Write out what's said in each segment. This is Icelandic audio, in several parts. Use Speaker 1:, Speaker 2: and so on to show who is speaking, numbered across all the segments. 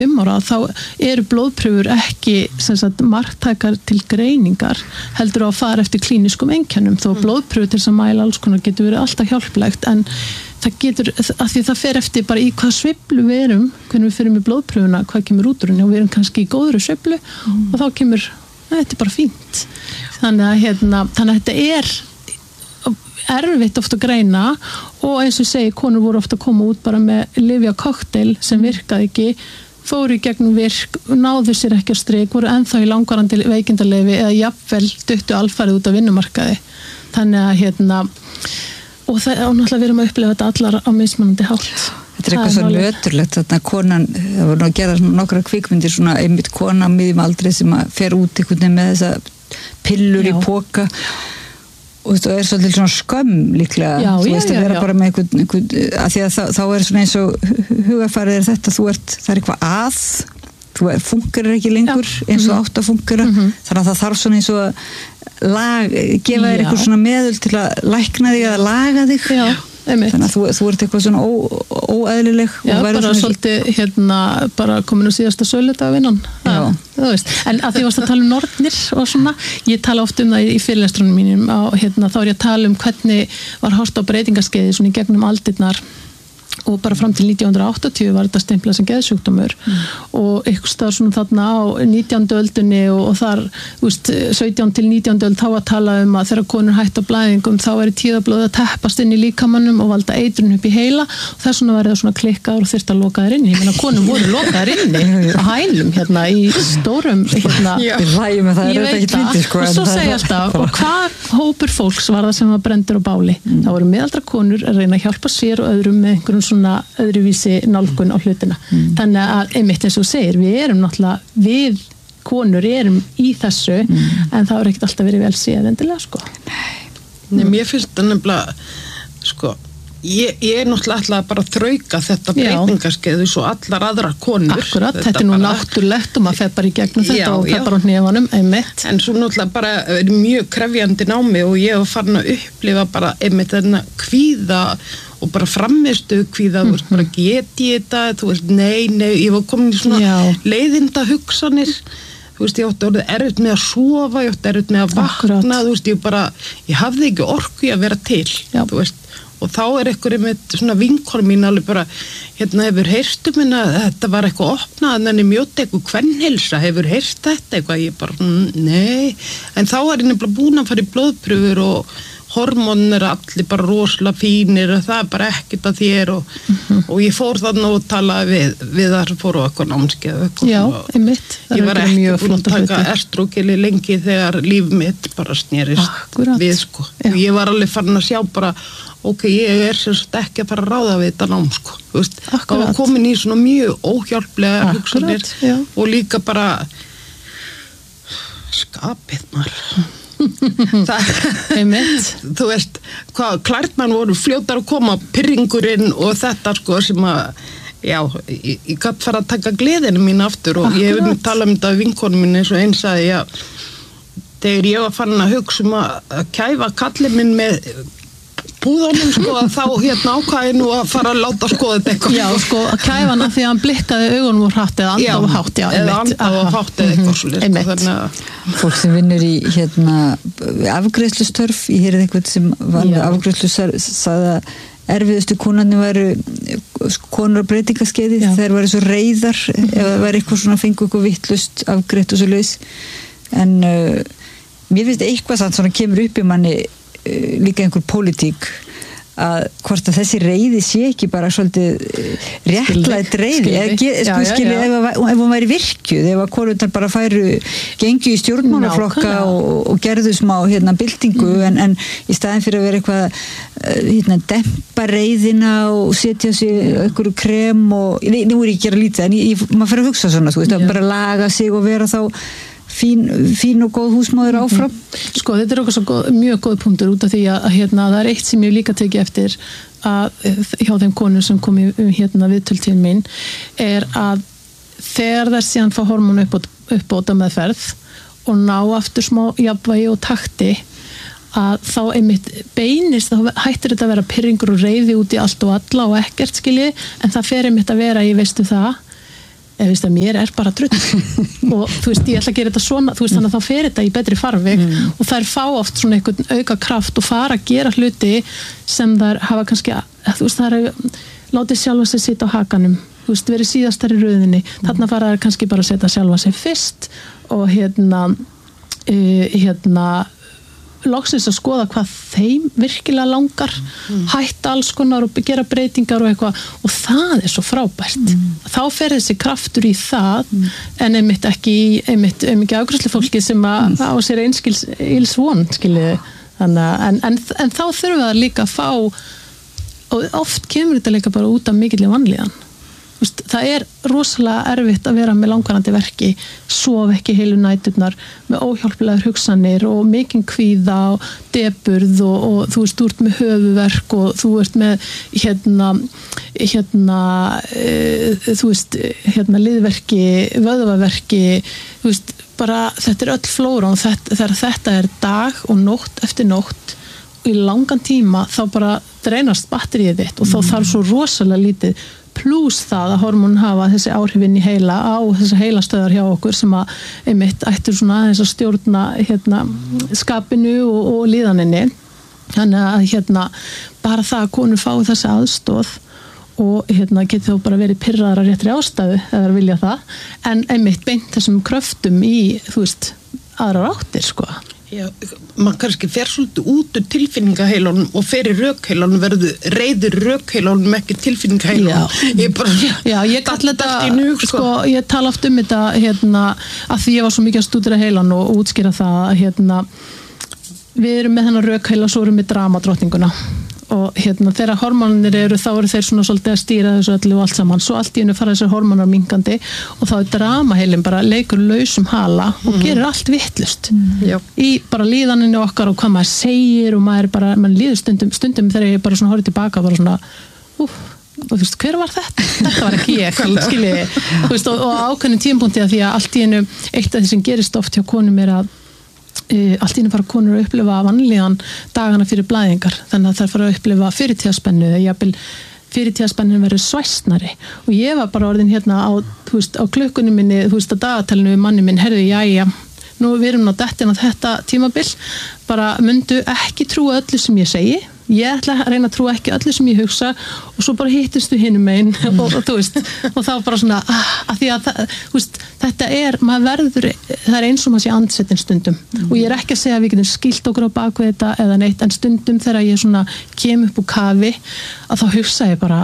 Speaker 1: ára þá eru blóðprufur ekki sem sagt marktækar til greiningar heldur að fara eftir klíniskum einkennum þó blóðprufur til þess að mæla alls konar getur verið alltaf hjálplegt en það getur, af því það fer eftir bara í hvað sveiflu við erum hvernig við fyrir með blóðprufuna, hvað kemur út úr henni og við erum kannski í góðri sveiflu og þá kemur, þetta bara fínt þannig að þetta erfitt ofta að greina og eins og ég segi, konur voru ofta að koma út bara með lyfjakokteil sem virkaði ekki fóru í gegnum virk, náðu sér ekki að strik, voru ennþá í langvarandi veikindaleyfi eða jafnvel duttu alfarið út af vinnumarkaði. Þannig að og náttúrulega við erum að upplifa þetta allar á mismunandi hátt.
Speaker 2: Þetta eitthvað svo löturlegt, þarna konan, það voru að gera nokkra kvikmyndir, svona einmitt kona á miðjum aldri sem að fer út einhvern veginn með þessa pillur í poka og það svolítið svona skömm líklega þú veist að vera bara með einhvern að því að þá svona eins og hugarfarið þetta, það eitthvað að þú fungerir ekki lengur eins og átt að fungera þannig að það þarf svona eins og að gefa þér eitthvað svona meðul til að lækna þig eða laga þig þannig að þú ert eitthvað svona óeðlileg
Speaker 1: og bara svolítið bara komin á síðasta söludag vinnan þú veist, en að því varst að tala nornir og svona, ég tala oft það í fyrirlestrunum mínum þá er ég að tala hvernig var horft á breytingaskeiði svona í gegnum aldirnar og bara fram til 1980 var þetta stemplað sem geðsjúkdómur og eitthvað stað svona þarna á 19. öldinni og þar, þú veist, 17 til 19. öld þá að tala að þegar konur hætta blæðingum þá tíðablóð að teppast inn í líkamannum og valda eitrun upp í heila og þess vegna verið það svona klikkaður og þyrfti að loka þær inni. Ég meina, konum voru lokaðar inni á hælum í stórum
Speaker 2: ég veit það,
Speaker 1: og svo segja alltaf og hvað hópur fólks var það sem var brendur á báli? Það voru miðaldra konur að reyna að hjálpa sér og öðrum með einhverjum svona öðruvísi nálgun á hlutina. Þannig að einmitt eins og segir, við konur erum í þessu en það er ekkert alltaf verið vel séð endilega sko.
Speaker 3: Nei, mér finnst það nefnilega sko, ég náttúrulega bara að þrauka þetta breytingarskeið svo allar aðrar konur.
Speaker 1: Akkurat, þetta nú náttúrulegt og maður fer bara í gegnum þetta og fer bara á hnefanum, einmitt.
Speaker 3: En svo náttúrulega bara er mjög krefjandi námi og ég var farin að upplifa bara einmitt þennan kvíða og bara framistu kvíða, þú veist, bara get ég þetta, þú veist, nei, ég var komin í svona leiðinda hugsanir, þú veist, ég átti orðið erfitt með að sofa, ég átti erfitt með að vakna, þú veist, ég hafði ekki orku í að vera til, þú veist, og þá er með svona vinkonu mín alveg bara, hefur heyrt minna, þetta var eitthvað opnað, en mjóti eitthvað kvenheilsa, hefur heyrt þetta eitthvað, ég bara, nei, en þá ég nefnilega búin að fara í blóðprufur og hormónir allir bara rosalega fínir og það bara ekkert að þér og ég fór þarna og talaði við þar fóru okkur námskeið
Speaker 1: einmitt.
Speaker 3: Ég var ekki búin að taka estrógeli lengi þegar líf mitt bara snerist við sko og ég var alveg farin að sjá bara ok, ég semst ekki að fara að ráða við þetta nám sko, þú veist, það var komin í svona mjög óhjálplega hugsanir og líka bara skapið maður þú veist hvað klærtmann voru fljótar að koma pirringurinn og þetta sko sem að ég gætt fara að taka gleðinu mín aftur og ég hef talað þetta við vinkonum mín eins og eins að þegar ég var farin að hugsa að kæfa kallið minn með búðunum sko að þá ákvæði nú að fara að láta skoða þetta eitthvað.
Speaker 1: Já sko að kæfa hana því að hann blikkaði augunum úr hátt eða andað úr hátt.
Speaker 3: Eða andað úr hátt eða eitthvað svolítið. Þannig að
Speaker 2: fólk sem vinnur í afgreiðslustörf, ég heyrði eitthvað sem var með afgreiðslu sagði að erfiðustu konarnir væru konur á breytingaskeiði þeir væru svo reiðar ef það væri eitthvað svona fengu eitthvað vittlust afgreitt og svo laus en mér finnst eitthvað samt svona kemur upp í manni líka einhver pólitík að hvort að þessi reiði sé ekki bara svolítið réttlætt reiði ef hún væri virkjuð ef að konurnar bara færu gengju í stjórnmálaflokka og gerðu smá byltingu en í staðin fyrir að vera eitthvað dempa reiðina og setja sig einhverju krem og nú er ég að gera lítið en maður fyrir að hugsa svona þú veist að bara laga sig og vera þá fín og góð húsmóður áfram.
Speaker 1: Sko þetta er okkur mjög góð punktur út af því að það er eitt sem ég líka tekið eftir að hjá þeim konur sem kom í viðtöl minn er að þegar þær síðan fá hormónu uppbóta meðferð og ná aftur smá jafnvægi og takti að þá einmitt beinist þá hættir þetta að vera pirringur og reiði út í allt og alla og ekkert skilji en það fer einmitt að vera, ég veistu það eða veist að mér bara drull og þú veist, ég ætla að gera þetta svona þú veist, þannig að þá fer þetta í betri farveg og þær fá oft svona einhvern auka kraft og fara að gera hluti sem þær hafa kannski, þú veist, þær látið sjálfa sig sitja á hakanum þú veist, verið síðastar í röðinni þarna fara þær kannski bara að setja sjálfa sig fyrst og loksins að skoða hvað þeim virkilega langar hætta alls konar og gera breytingar og eitthvað og það svo frábært þá fer þessi kraftur í það en einmitt ekki afgreiðslu fólki sem á sér einskils ills von skiljiði þannig en þá þurfum við líka að fá og oft kemur þetta líka bara út af mikilli vanlíðan það rosalega erfitt að vera með langvarandi verki sofa ekki heilu næturnar með óhjálplegar hugsanir og mikinn kvíða og depurð og þú veist, þú ert með höfuverk og þú ert með þú veist, liðverki vöðvaverki þú veist, bara þetta öll flóra og þegar þetta dag og nótt eftir nótt og í langan tíma þá bara dreinast batteríið þitt og þá þarf svo rosalega lítið pluss það að hormón hafa þessi áhrifin í heila á þessi heilastöðar hjá okkur sem að einmitt ættur svona þess að stjórna skapinu og líðaninni þannig að bara það að konur fái þessi aðstoð og getur þá bara verið pirraðar að réttri ástæðu eða vilja það en einmitt beint þessum kröftum í þú veist aðrar áttir sko
Speaker 3: Já, maður kannski fer svolítið út úr tilfinningaheilunum og fer í rökheilunum verður reyður rökheilunum ekki tilfinningaheilunum
Speaker 1: ég kalla þetta sko, ég tala oft þetta að því ég var svo mikið að stúdera heilan og útskýra það við erum með þennan rökheila svo erum við dramadrottninguna og þegar hormónir þá eru þeir svona svolítið að stýra þessu öllu og allt saman svo allt í einu fara þessar hormónar minkandi og þá dramaheilin bara leikur lausum hala og gerir allt vittlust í bara líðaninu okkar og hvað maður segir og maður líður stundum þegar ég bara svona horfði tilbaka bara svona og þú veist, hver var þetta? Þetta var ekki ég skiljiði, þú veist, og ákveðnum tímapunkti að því að allt í einu eitt af því sem gerist oft hjá konum að allt í einu fara konur að upplifa vanlíðan dagana fyrir blæðingar þannig að þær fara að upplifa fyrirtíðaspennu eða jafnvel fyrirtíðaspennin verður svæsnari og ég var bara orðin á klukkunni minni, þú veist, á dagatalinu við manni minn, herðu, jæja nú við erum dettin á þetta tímabil bara myndu ekki trúa öllu sem ég segi ég ætla að reyna að trúa ekki öllu sem ég hugsa og svo bara hittist við hinum megin og þú veist, og þá bara svona að því að þú veist, þetta maður verður, það eins og maður sé andsettin stundum og ég ekki að segja að við getum skilt okkur á bakvið þetta eða neitt en stundum þegar ég svona kem upp úr kafi að þá hugsa ég bara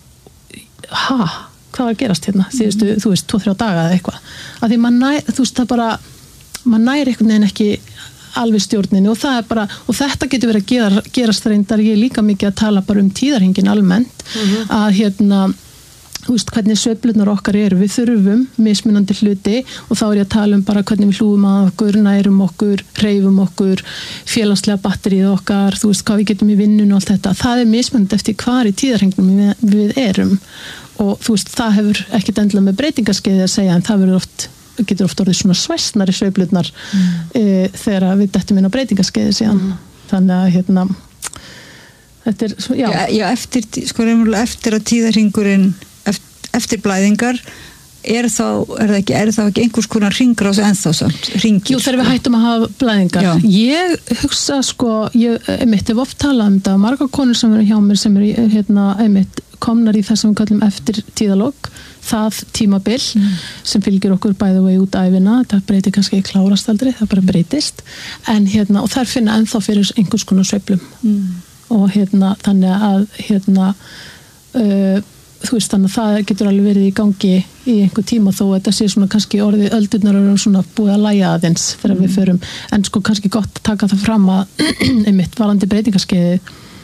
Speaker 1: hvað var að gerast síðustu, þú veist, 2-3 daga eða eitthvað að því þú veist, það bara maður næri einhvern veginn ekki alveg stjórninu og það bara og þetta getur verið að gerast reyndar ég líka mikið að tala bara tíðarhringinn almennt að þú veist hvernig sveiflurnar okkar við þurfum mismunandi hluti og þá ég að tala bara hvernig við hlúum að okkur, nærum okkur, hreyfum okkur félagslega batterið okkar þú veist hvað við getum í vinnun og allt þetta það mismunandi eftir hvar í tíðarhringnum við erum og þú veist það hefur ekkert endilega með breytingaskeiði að segja en það verður getur oft orðið svona svæsnari sveiflurnar þegar við dettum inn á breytingaskeiði síðan þannig að þetta eftir að tíðarhringurinn eftir blæðingar er það ekki einhvers konar hringrás ennþá samt hringir Jú, þegar við hættum að hafa blæðingar ég hugsa ég hef oft talað þetta margar konur sem eru hjá mér sem eru komnar í það sem við kallum eftir tíðalok það tímabil sem fylgir okkur bæði og út æfina, það breytir kannski ekki klárast aldrei, það bara breytist en og þær finna ennþá fyrir einhvers konar sveiflum og þannig að þú veist þannig að það getur alveg verið í gangi í einhver tíma þó þetta sé svona kannski orðið öldurnar eru svona búið að lægja aðeins þegar við förum en sko kannski gott að taka það fram að einmitt varandi breytingaskeiði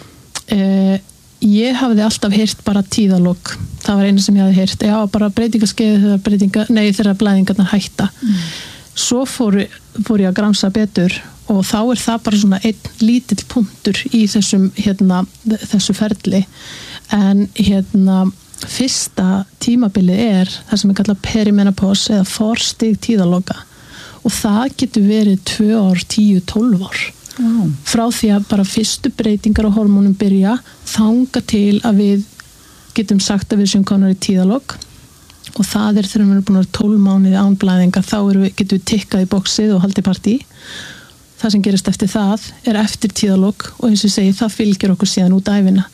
Speaker 1: ég hafði alltaf heyrt bara tíðalok það var einu sem ég hafði heyrt bara breytingaskeiði þegar blæðingarnar hætta svo fór ég að gramsa betur og þá það bara svona einn lítill punktur í þessu ferli en fyrsta tímabilið það sem kallað perimenopause eða forstig tíðaloka og það getur verið 2 ár, 10, 12 ár frá því að bara fyrstu breytingar á hormónum byrja þanga til að við getum sagt að við séum konar í tíðalok og það þegar við erum búin að vera 12 mánuði án blæðinga, þá getum við tikkað í boxið og haldið partí. Það sem gerist eftir það eftir tíðalok og eins og ég segi, það fylgir okkur síðan út ævina.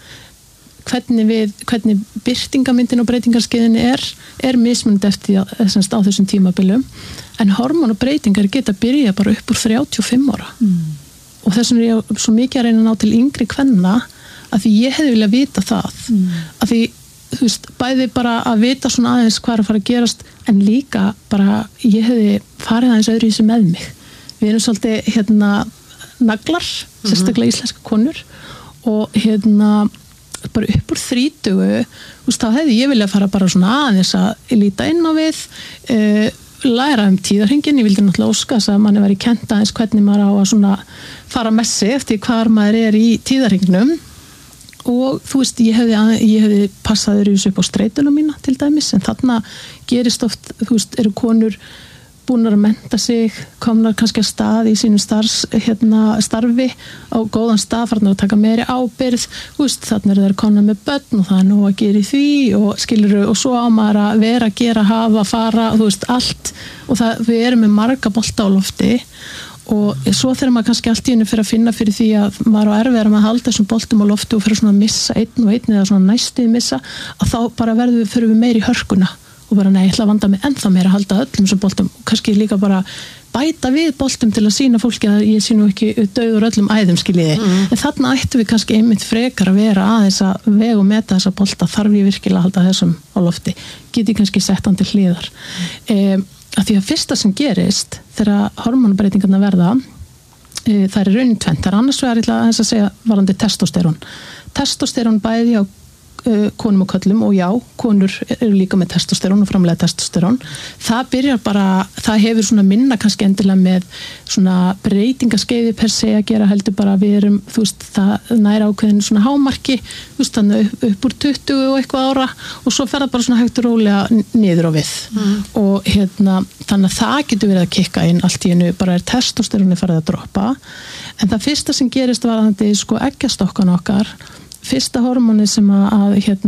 Speaker 1: Hvernig birtingamyndin og breytingarskeiðinni mismunandi eftir á þessum tímabilum, en hormónabreytingar geta byrja bara upp úr 35 ára. Og þess vegna ég svo mikið að reyna að ná til yngri kvenna, að því ég hefði viljað vita það, að því, þú veist, bæði bara að vita svona aðeins hvað að fara að gerast, en líka bara, ég hefði farið aðeins öðru í sig með mig. Við erum svolítið, naglar, sérstaklega íslenska konur, og bara upp úr 30, þú veist, þá hefði ég viljað fara bara svona aðeins að líta inn á við, læra tíðarhringin. Ég vildi náttúrulega óska þess að manni væri kennt aðeins hvernig maður á að svona fara með sig eftir hvar maður í tíðarhringnum, og þú veist, ég hefði passað þessu upp á streituna mína til dæmis, en þarna gerist oft, þú veist, eru konur búnar að mennta sig, komnar kannski að stað í sínum starfi á góðan stað, farnar að taka meiri ábyrgð, þú veist, þarna eru þær komnar með börn og það nú að gera í því og skilurðu, og svo á maður að vera, gera, hafa, fara, þú veist, allt, og við erum með marga bolta á lofti, og svo þegar maður kannski allt í einu fyrir að finna fyrir því að maður á erfiðara með að halda þessum boltum á lofti og fyrir svona að missa einn eða svona næstuð missa, að þá bara fyrir við meiri hörkuna og bara nei, ég ætla að vanda mig ennþá meira að halda öllum þessum boltum, og kannski líka bara bæta við boltum til að sýna fólki að ég sé nú ekki dauð úr öllum æðum, skiljiði. En þarna ættum við kannski einmitt frekar að vera aðeins að vega og meta þessa bolta, þarf ég virkilega að halda þessum á lofti, get ég kannski sett hann til hliðar. Að því að fyrsta sem gerist þegar hormónabreytingarna verða, það raunin tvennt. Það annars vegar, ég ætla að segja varðandi testosterón. Testosterón bæði á konum og köllum, og já, konur eru líka með testosterón og framleiða testosterón. Það byrjar bara, það hefur svona minna kannski endilega með svona breytingaskeiði per se að gera, heldur bara við erum, þú veist, það næra ákveðin svona hámarki, þú veist, þannig upp úr 20 og eitthvað ára, og svo fer það bara svona hægt og rólega niður á við. Og þannig að það getur verið að kikka inn allt í einu, bara testosteróni farið að droppa. En það fyrsta sem gerist varðandi sko eggjastokkan okkar, fyrsta hormóni sem fyrir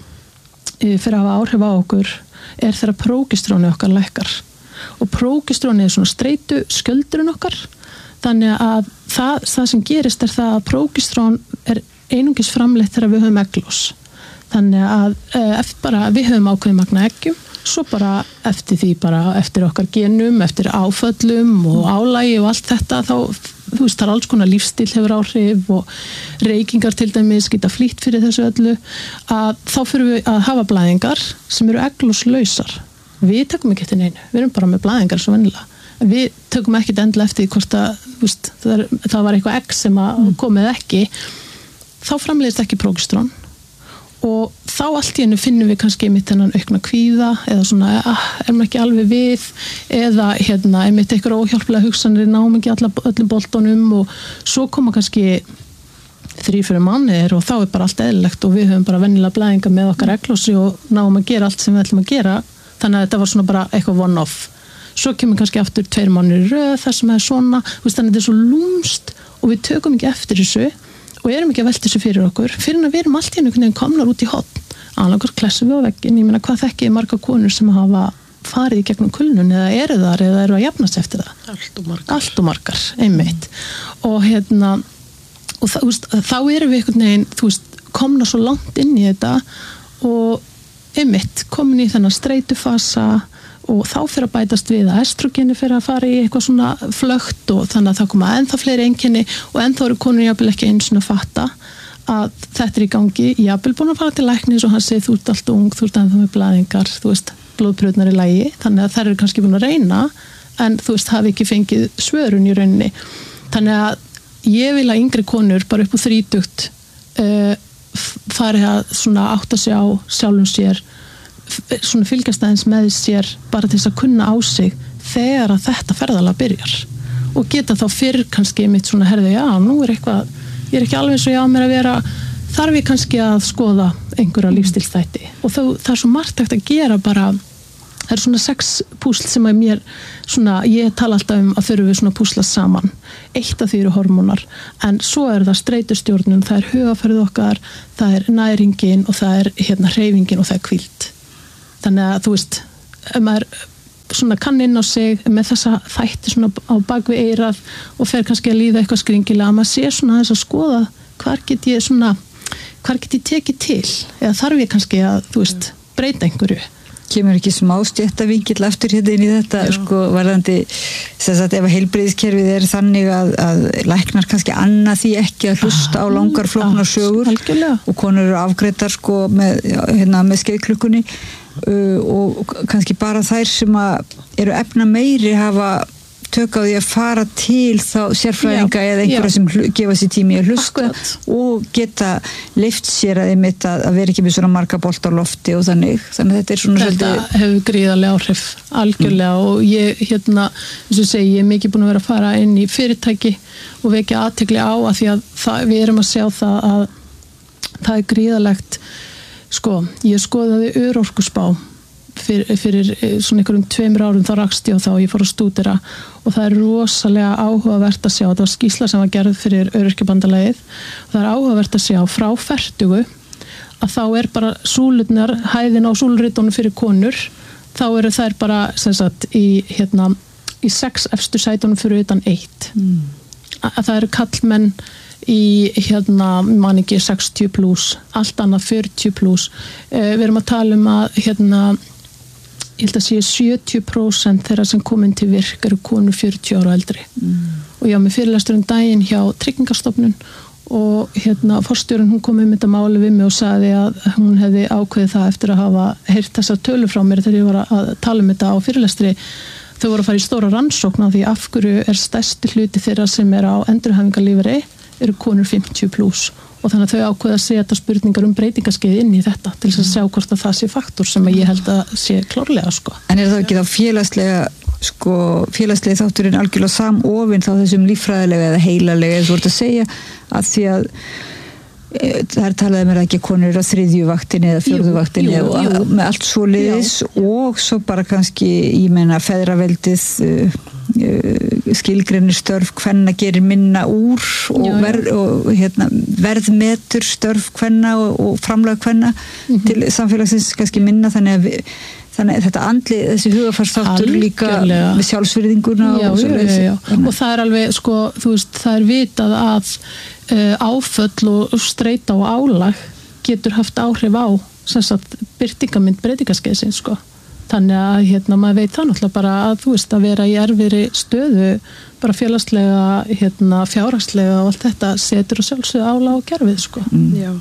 Speaker 1: að hafa áhrif á okkur þegar prógesteróni okkar lækkar, og prógesteróni svona streitu skjöldurinn okkar, þannig að það sem gerist það að prógesterón einungis framleitt þegar við höfum egglos, þannig að bara við höfum ákveðið magna eggjum, svo bara eftir því, bara eftir okkar genum, eftir áföllum og álægi og allt þetta, þá þú veist, það alls konar lífstíl hefur áhrif og reykingar til dæmis geta flýtt fyrir þessu öllu, að þá fyrir við að hafa blæðingar sem eru eggloslausar. Við tökum ekki eftir neinu, við erum bara með blæðingar svo vennilega. Við tökum ekki endilega eftir hvort að, þú veist, það var eitthvað egg sem komið ekki, þá framleiðist ekki prógesterón, og þá allt í einu finnum við kannski einmitt þennan aukna kvíða, eða svona, maður ekki alveg við, eða einmitt einhver óhjálplega hugsanir, náum ekki öllum boltunum, og svo koma kannski 3-4 mánuðir og þá bara allt eðlilegt og við höfum bara venjulega blæðingar með okkar egglosi og náum að gera allt sem við ætlum að gera, þannig að þetta var svona bara eitthvað one-off. Svo kemur kannski aftur 2 mánuðir í röð þar sem svona, þannig að þetta er svo lúmst og við tökum ekki eftir þessu og erum ekki að velta þessu fyrir okkur, fyrir að við erum allt í einhvern veginn komnar út í horn, annarkar klessum við á vegginn. Ég meina, hvað þekki marga konur sem hafa farið í gegnum kulnun, eða eru þar, eða eru að jafnast eftir það? Allt og margar, einmitt. Og og þá erum við einhvern veginn, þú veist, komna svo langt inn í þetta og einmitt komin í þennan streitufasa, og þá fyrir að bætast við að estrogeni fyrir að fara í eitthvað svona flögt, og þannig að það koma ennþá fleiri einkenni og ennþá eru konur jafnvel ekki einu svona fatta að þetta í gangi. Jafnvel búin að fara til læknis og hann segir þú ert allt ung, þú ert ennþá með blæðingar, þú veist, blóðpröfurnar í lagi, þannig að þær eru kannski búin að reyna en þú veist, hafi ekki fengið svörun í rauninni. Þannig að ég vil að yngri konur bara upp úr 30 fari að svona átta sig á sjálfum sér, svona fylgjast aðeins með sér bara til þess að kunna á sig þegar að þetta ferðalag byrjar, og geta þá fyrr kannski mitt svona herðu, já, nú eitthvað, ég ekki alveg eins og ég á mér að vera, þarf ég kannski að skoða einhverja lífstílsþætti, og það er svo margt hægt að gera bara. Það svona 6 púsl sem að mér svona, ég tala alltaf að þurfum við svona púsla saman. Eitt af því eru hormónar, en svo það streitustjórnun, það hugafærið okkar, það næringin og það hreyfingin og það hvíld. þannig að þú veist, maður svona kann inn á sig með þessa þætti svona á bakvið eyrað og fer kannski að líða eitthvað skringilega, að maður sé svona aðeins að skoða hvar get ég tekið til, eða þarf ég kannski að, þú veist, breyta einhverju.
Speaker 2: Kemur ekki smá stjættavingill aftur hérna inn í þetta, sko, varðandi sem sagt, ef heilbrigðiskerfið þannig að læknar kannski annað því ekki að hlusta á langar flóknar sögur og konur eru afgreiddar sko með skeiðklukkunni og kannski bara þær sem eru efna meiri hafa tök á því að fara til þá sérfræðinga eða einhverja sem gefa sér tími að hlusta og geta leyft sér að vera ekki með svona marga bolt á lofti og þannig þetta svona
Speaker 1: þetta hefur gríðarlega áhrif algjörlega og ég eins og segi, ég mikið búin að vera að fara inn í fyrirtæki og vekja athygli á að því að við erum að sjá það að það gríðarlegt sko, ég skoðaði örorkuspá fyrir svona einhverjum 2 árum þá rakst ég á þá og ég fór að stúdera og það rosalega áhugavert að sjá, þetta var skýrsla sem var gerð fyrir Öryrkjabandalagið og það áhugavert að sjá frá 40 að þá bara súlurnar, hæðin á súluritunum fyrir konur, þá eru þær bara sem sagt í 6 efstu sætunum fyrir utan 1 að það eru kallmenn í man ekki 60 plus, allt annað 40 plus við erum að tala um að ég held að sé 70% þeirra sem komin til virk eru konur 40 ára og eldri og ég á með fyrirlestur daginn hjá Tryggingastofnun og forstjórinn hún kom þetta máli við mig og sagði að hún hefði ákveðið það eftir að hafa heyrt þessar tölur frá mér þegar ég var að tala þetta á fyrirlestri þau voru að fara í stóra rannsókn á því af hverju stærsti hluti þeirra sem á endurhæfingarlífeyri eru konur 50 plus og þannig að þau ákveða að setja spurningar breytingaskeið inn í þetta til þess að sjá hvort að það sé faktor sem ég held að sé klárlega sko. En
Speaker 2: það ekki þá félagslega þátturinn algjörlega samofinn þá þessum líffræðilega eða heilalega eða þú ert að segja að því að það talaði mér ekki að konur eru á 3. vaktinni eða 4. vaktinni og með allt svoleiðis og svo bara kannski ég meina feðraveldið skilgreinir störf hvenna gerir minna úr og verðmetur störf hvenna og framlag hvenna til samfélagsins kannski minna þannig að þetta andli, þessi hugafarsþáttur líka með sjálfsvirðinguna
Speaker 1: og það alveg sko, þú veist, það vitað að áföll og streita og álag getur haft áhrif á sem sagt birtingamynd breytingaskeiðsins sko. Þannig að maður veit það náttúrulega bara að þú veist að vera í erfiðri stöðu bara félagslega, fjárhagslega og allt þetta setur og sjálfsögðu álag og kerfið sko.
Speaker 3: Já.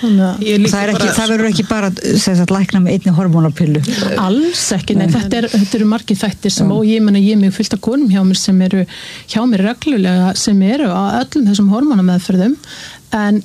Speaker 2: Það verður ekki bara lækna með einni hormónapillu
Speaker 1: alls ekki, nei, þetta eru margir þættir sem og ég mig fullt af konum hjá mér sem eru hjá mér reglulega sem eru á öllum þessum hormónameðferðum en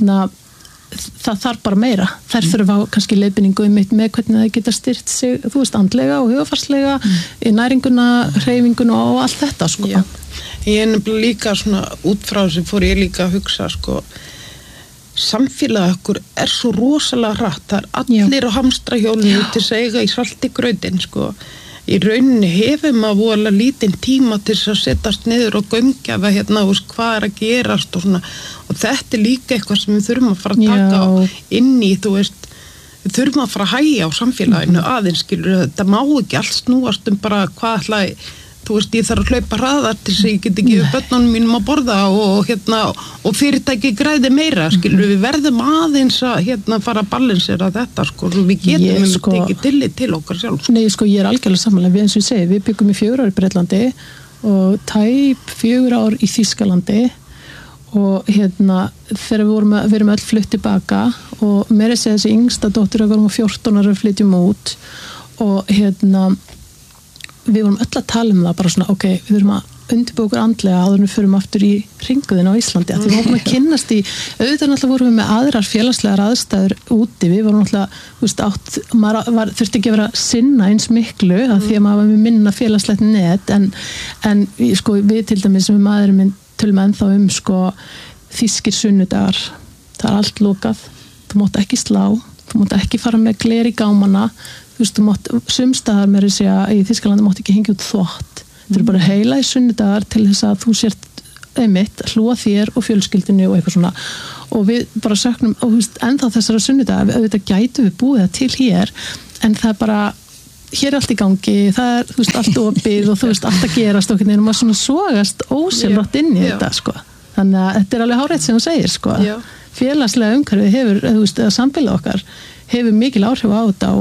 Speaker 1: það þarf bara meira þær þurfa kannski leiðbeiningu með hvernig það geta styrt sig, þú veist, andlega og hugafarslega í næringuna, hreyfinguna og allt þetta sko.
Speaker 3: Já. Ég nefnilega líka svona út frá þessu fór ég líka að hugsa sko samfélag okkur svo rosalega hratt, það allir á hamstrahjólinu til að eiga í salti grautin sko. Í rauninni hefur maður voðalega lítinn tíma til að setjast niður og gaumgjafa hvað að gerast og svona og þetta líka eitthvað sem við þurfum að fara að taka inn í, þú veist við þurfum að fara að hægja á samfélaginu aðeins skilur, þetta má ekki allt snúast bara hvað ætlaði þú veist, ég þarf að hlaupa hraðar til þess að ég geti gefið börnunum mínum að borða og fyrirtæki græði meira, skilur, við verðum aðeins að fara að balansera þetta, sko, við getum tekið tillit til okkar sjálf.
Speaker 1: Nei, sko, ég algjörlega samanlega, við eins og ég segi, við byggum í 4 ár í Bretlandi og tæp 4 ár í Þýskalandi og þegar við erum öll flutt tilbaka og mér segja þessi yngsta dóttir að við 14 ára flytjum út og við vorum öll að tala það bara svona, ok, við þurfum að undirbúa okkur andlega áður en við förum aftur í hringuðin á Íslandi, því við vorum að kynnast í auðvitað náttúrulega vorum við með aðrar félagslegar aðstæður úti, við vorum náttúrulega þú veist, maður þurfti ekki að vera sinna eins miklu, af því að maður var með minna félagslegt net, en sko, við til dæmis með maðurinn minn tölum ennþá sko, þýskir sunnudagar, það allt lokað, þú mátt ekki slá, þú mátt ekki fara með gler í gámana, þú veist, þú mátt sumstaðar með þessi að í Þýskalandi mátt ekki hengja út þvott. Þetta eru bara heila í sunnudagar til þess að þú sért einmitt hlúa þér og fjölskyldinu og eitthvað svona og við bara söknum og ennþá þessara sunnudagar auðvitað gætum við búið það til hér en það bara hér allt í gangi, það þú veist, allt opið og þú veist, allt að gerast og maður svona sogast ósjálfrátt inn í þetta, sko. Þannig að þetta alveg hárrétt sem þú segir, sko. Félagslega umhverfið hefur, þú veist, eða samfélag okkar hefur mikil áhrif á þetta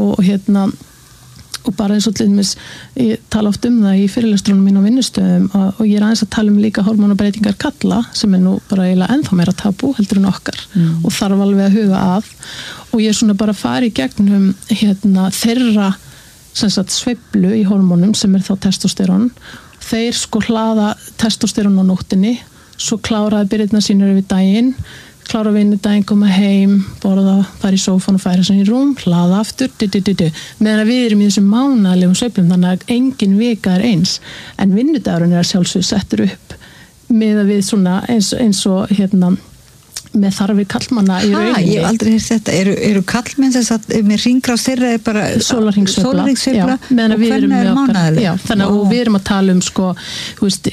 Speaker 1: og bara eins og til dæmis, ég tala oft það í fyrirlestrunum mín á vinnustöðum og ég aðeins að tala líka hormónabreytingar kalla sem nú bara eiginlega ennþá meira tabú heldur en okkar og þarf alveg að huga að og ég svona bara fari í gegnum þeirra sveiflu í hormónum sem þá testosterón. Þeir sko hlaða testosterón á nóttinni, svo kláraði byrjirna sínur yfir daginn, klára vinnudaginn, koma heim, borða, fara í sófan og færa sér í rúm, hlaða aftur, meðan við erum í þessum mánaðlegum sveiflum, þannig að engin vika eins, en vinnudagurinn að sjálfsögðu settur upp með að við svona eins og með þarfir kallmanna í rauninni.
Speaker 2: Ég hef aldrei heyrt þetta. Eru kallmenn þess að með hringrás þeirra bara
Speaker 1: sólarhringssveifla
Speaker 2: meðan við erum með mánaðarleg.
Speaker 1: Já, þannig að við erum að tala sko, þú veist,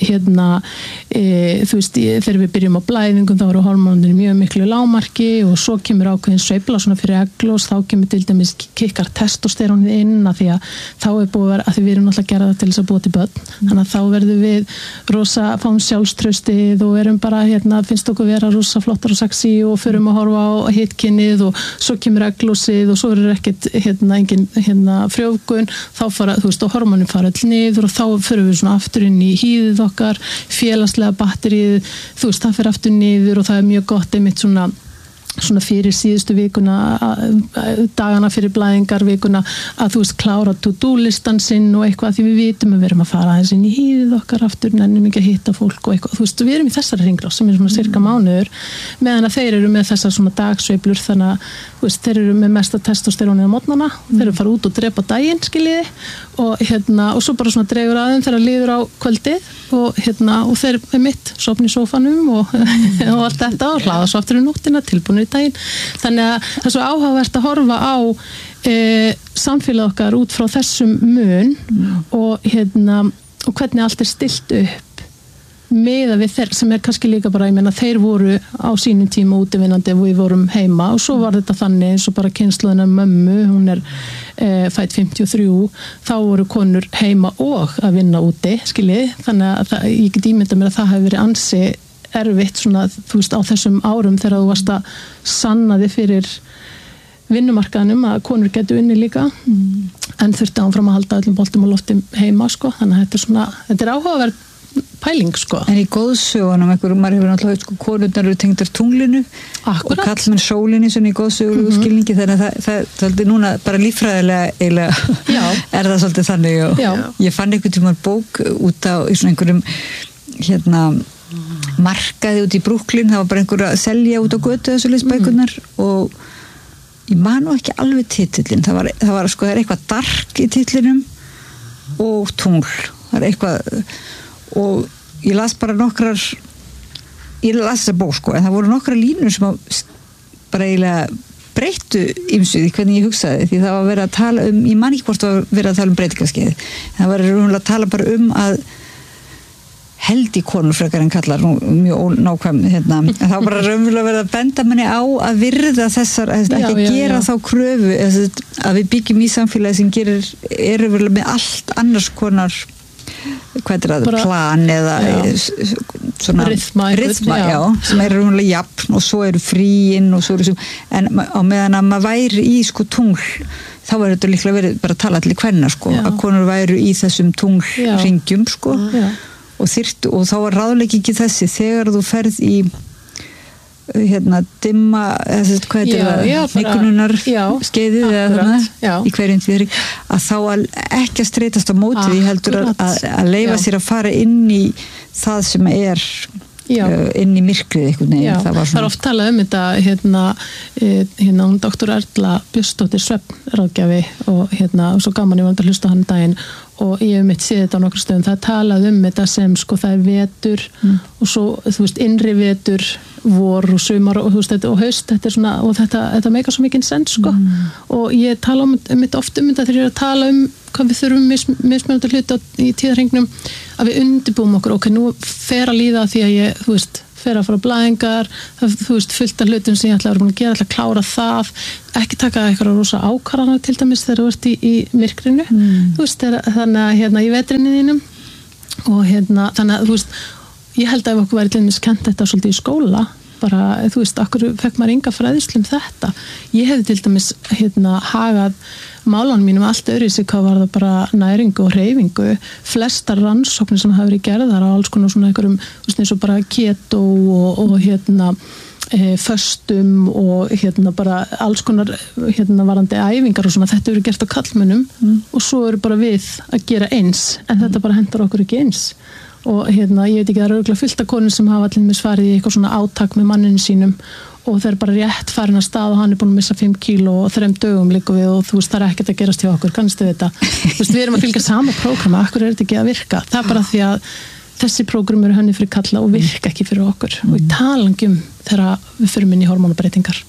Speaker 1: þú veist, þegar við byrjum á blæðingum þá eru hormónir mjög miklu lágmarki og svo kemur ákveðin sveifla svona fyrir eglós, þá kemur til dæmis kikkar testosterónið inn að því að þá búið að vera, að því við erum náttúrulega að gera það til þess að búa til börn, þannig að þá verðum við rosa, fáum sjálfstraustið og erum bara, finnst okkur vera rosa flottar og sexy og förum að horfa á hitkynnið og svo kemur eglósið og svo ekkert engin frjóvgun, þá fara, þú veist, og hormónin fara all niður og þá förum við svona aftur inn í hýðið okkar, félagslega batterið, þú veist, það fer aftur niður og það mjög gott einmitt svona fyrir síðustu vikuna, dagana fyrir blæðingar vikuna, að þú veist, klára to-do-listan sinn og eitthvað, því við vitum að við erum að fara aðeins inn í hýðið okkar aftur, nennum ekki að hitta fólk og eitthvað, þú veist, við erum í þessari hringrás sem svona cirka mánuður, meðan að þeir eru með þessar svona dagsveiflur, þannig að þú veist, þeir eru með mesta testosterónið á mótnana, þeir eru að fara út og drepa daginn, skiljiði, og svo bara svona dregur aðeim þegar líður á kvöldið og þeir er mitt, sofna í sófanum og allt þetta og hlaða svo aftur í nóttina, tilbúinir í daginn. Þannig að það er svo áhugavert að horfa á samfélag okkar út frá þessum mun og hvernig allt er stillt upp með að við þeir sem kannski líka bara, ég meina, þeir voru á sínum tíma útivinnandi og við vorum heima og svo var þetta þannig eins og bara kynslóðina mömmu, hún fædd 53, þá voru konur heima og að vinna úti, skiljið, þannig að ég get ímyndað mér að það hefur verið ansi erfitt svona, þú veist, á þessum árum þegar þú varst að sanna þig fyrir vinnumarkaðnum að konur getur unni líka en þurfti áfram að halda öllum boltum og loftum heima, sko, þannig að þetta áhugaverð pæling, sko. En
Speaker 2: í góðsögunum maður hefur náttúrulega, sko, konurnar eru tengdar tunglinu og kallmenn sólinni svona í góðsögulegu skilningi, þannig að það er núna bara líffræðilega eiginlega er það svolítið þannig og ég fann einhvern tímann bók út á í svona einhverjum markaði út í Brooklyn, það var bara einhver að selja út á götu þessu liðsbækurnar og ég man nú ekki alveg titillin, það var sko, það er eitthvað dark í titlinum og tungl, það er eitthvað og ég las bara ég las þessa bók, sko, en það voru nokkra línur sem bara eiginlega breyttu ýmsu því hvernig ég hugsaði, því það var verið að tala ég man ekki hvort það var verið að tala breytingarskeið, það var raunverulega að tala bara að held í konur frekar en kallar mjög nákvæm, þá bara raunverulega verið að benda manni á að virða þessar, ekki að gera þá kröfu að við byggjum í samfélagi sem eru vel með allt annars konar plan eða svona rytma, sem eru raunverulega jafn og svo eru fríinn og svo eru en á meðan að maður væri í sko tungl, þá var þetta líklega verið bara að tala til kvenna, sko, að konur væru í þessum tunglringjum, sko og þá var ráðleiki ekki þessi þegar þú ferð í dimma hvað nikununar skeiðið eða í hverjum því að þá ekki að streitast á móti því heldur að leyfa sér að fara inn í það sem er inn í myrkrið einhvern veginn.
Speaker 1: Það er oft talað þetta hún Dr. Erla Björnsdóttir svefnráðgjafi og svo gaman ég var að hlusta hann daginn og ég hef mitt séð þetta á nokkru stöðum, það talað þetta sem, sko, það er vetur og svo, þú veist, innri vetur vor og sumar og þú veist, og haust þetta er svona, og þetta meikar svo mikinn sens, sko, og ég tala oft þetta þegar ég er að tala hvað við þurfum mismunandi hluti í tíðarhengnum að við undirbúum okkur, ok, nú fer að líða því að ég, þú veist, fer að fara blæðingar, þú veist, fullt af hlutum sem ég ætla að vera búin að gera, ætla að klára það, ekki taka eitthvað rosa ákvarðanir til dæmis þegar þú ert í myrkrinu, þú veist, þannig að í vetrinni þínum og þannig að, þú veist, ég held að ef okkur væri til dæmis kennt þetta svolítið í skóla, bara, þú veist, okkur fekk maður enga fræðslu þetta. Ég hefði til dæmis, hagað málanum mínum allt öðruvísi hvað var það bara næringu og hreyfingu, flestar rannsóknir sem hafa verið gerðar á alls konar svona einhverjum, þú veist, eins og bara keto og föstum og bara alls konar varandi æfingar og svona, þetta eru gert á kallmönnum og svo eru bara við að gera eins, en þetta bara hentar okkur ekki eins. Og ég veit ekki, það eru örugglega fullt af konur sem hafa allir með svarið í eitthvað svona átak með manninu sínum og þeir bara rétt farin að stað og hann er búin að missa 5 kíló og 3 dögum líka við og þú veist, það er ekkert að gerast hjá okkur, kannstu þetta. Þú veist, við erum að fylgja sama prógrama, akkur er þetta ekki að virka? Það er bara því að þessi prógram eru hönnuð fyrir kalla og virka ekki fyrir okkur. Og í talangum þegar við förum inn í hormónabreytingar,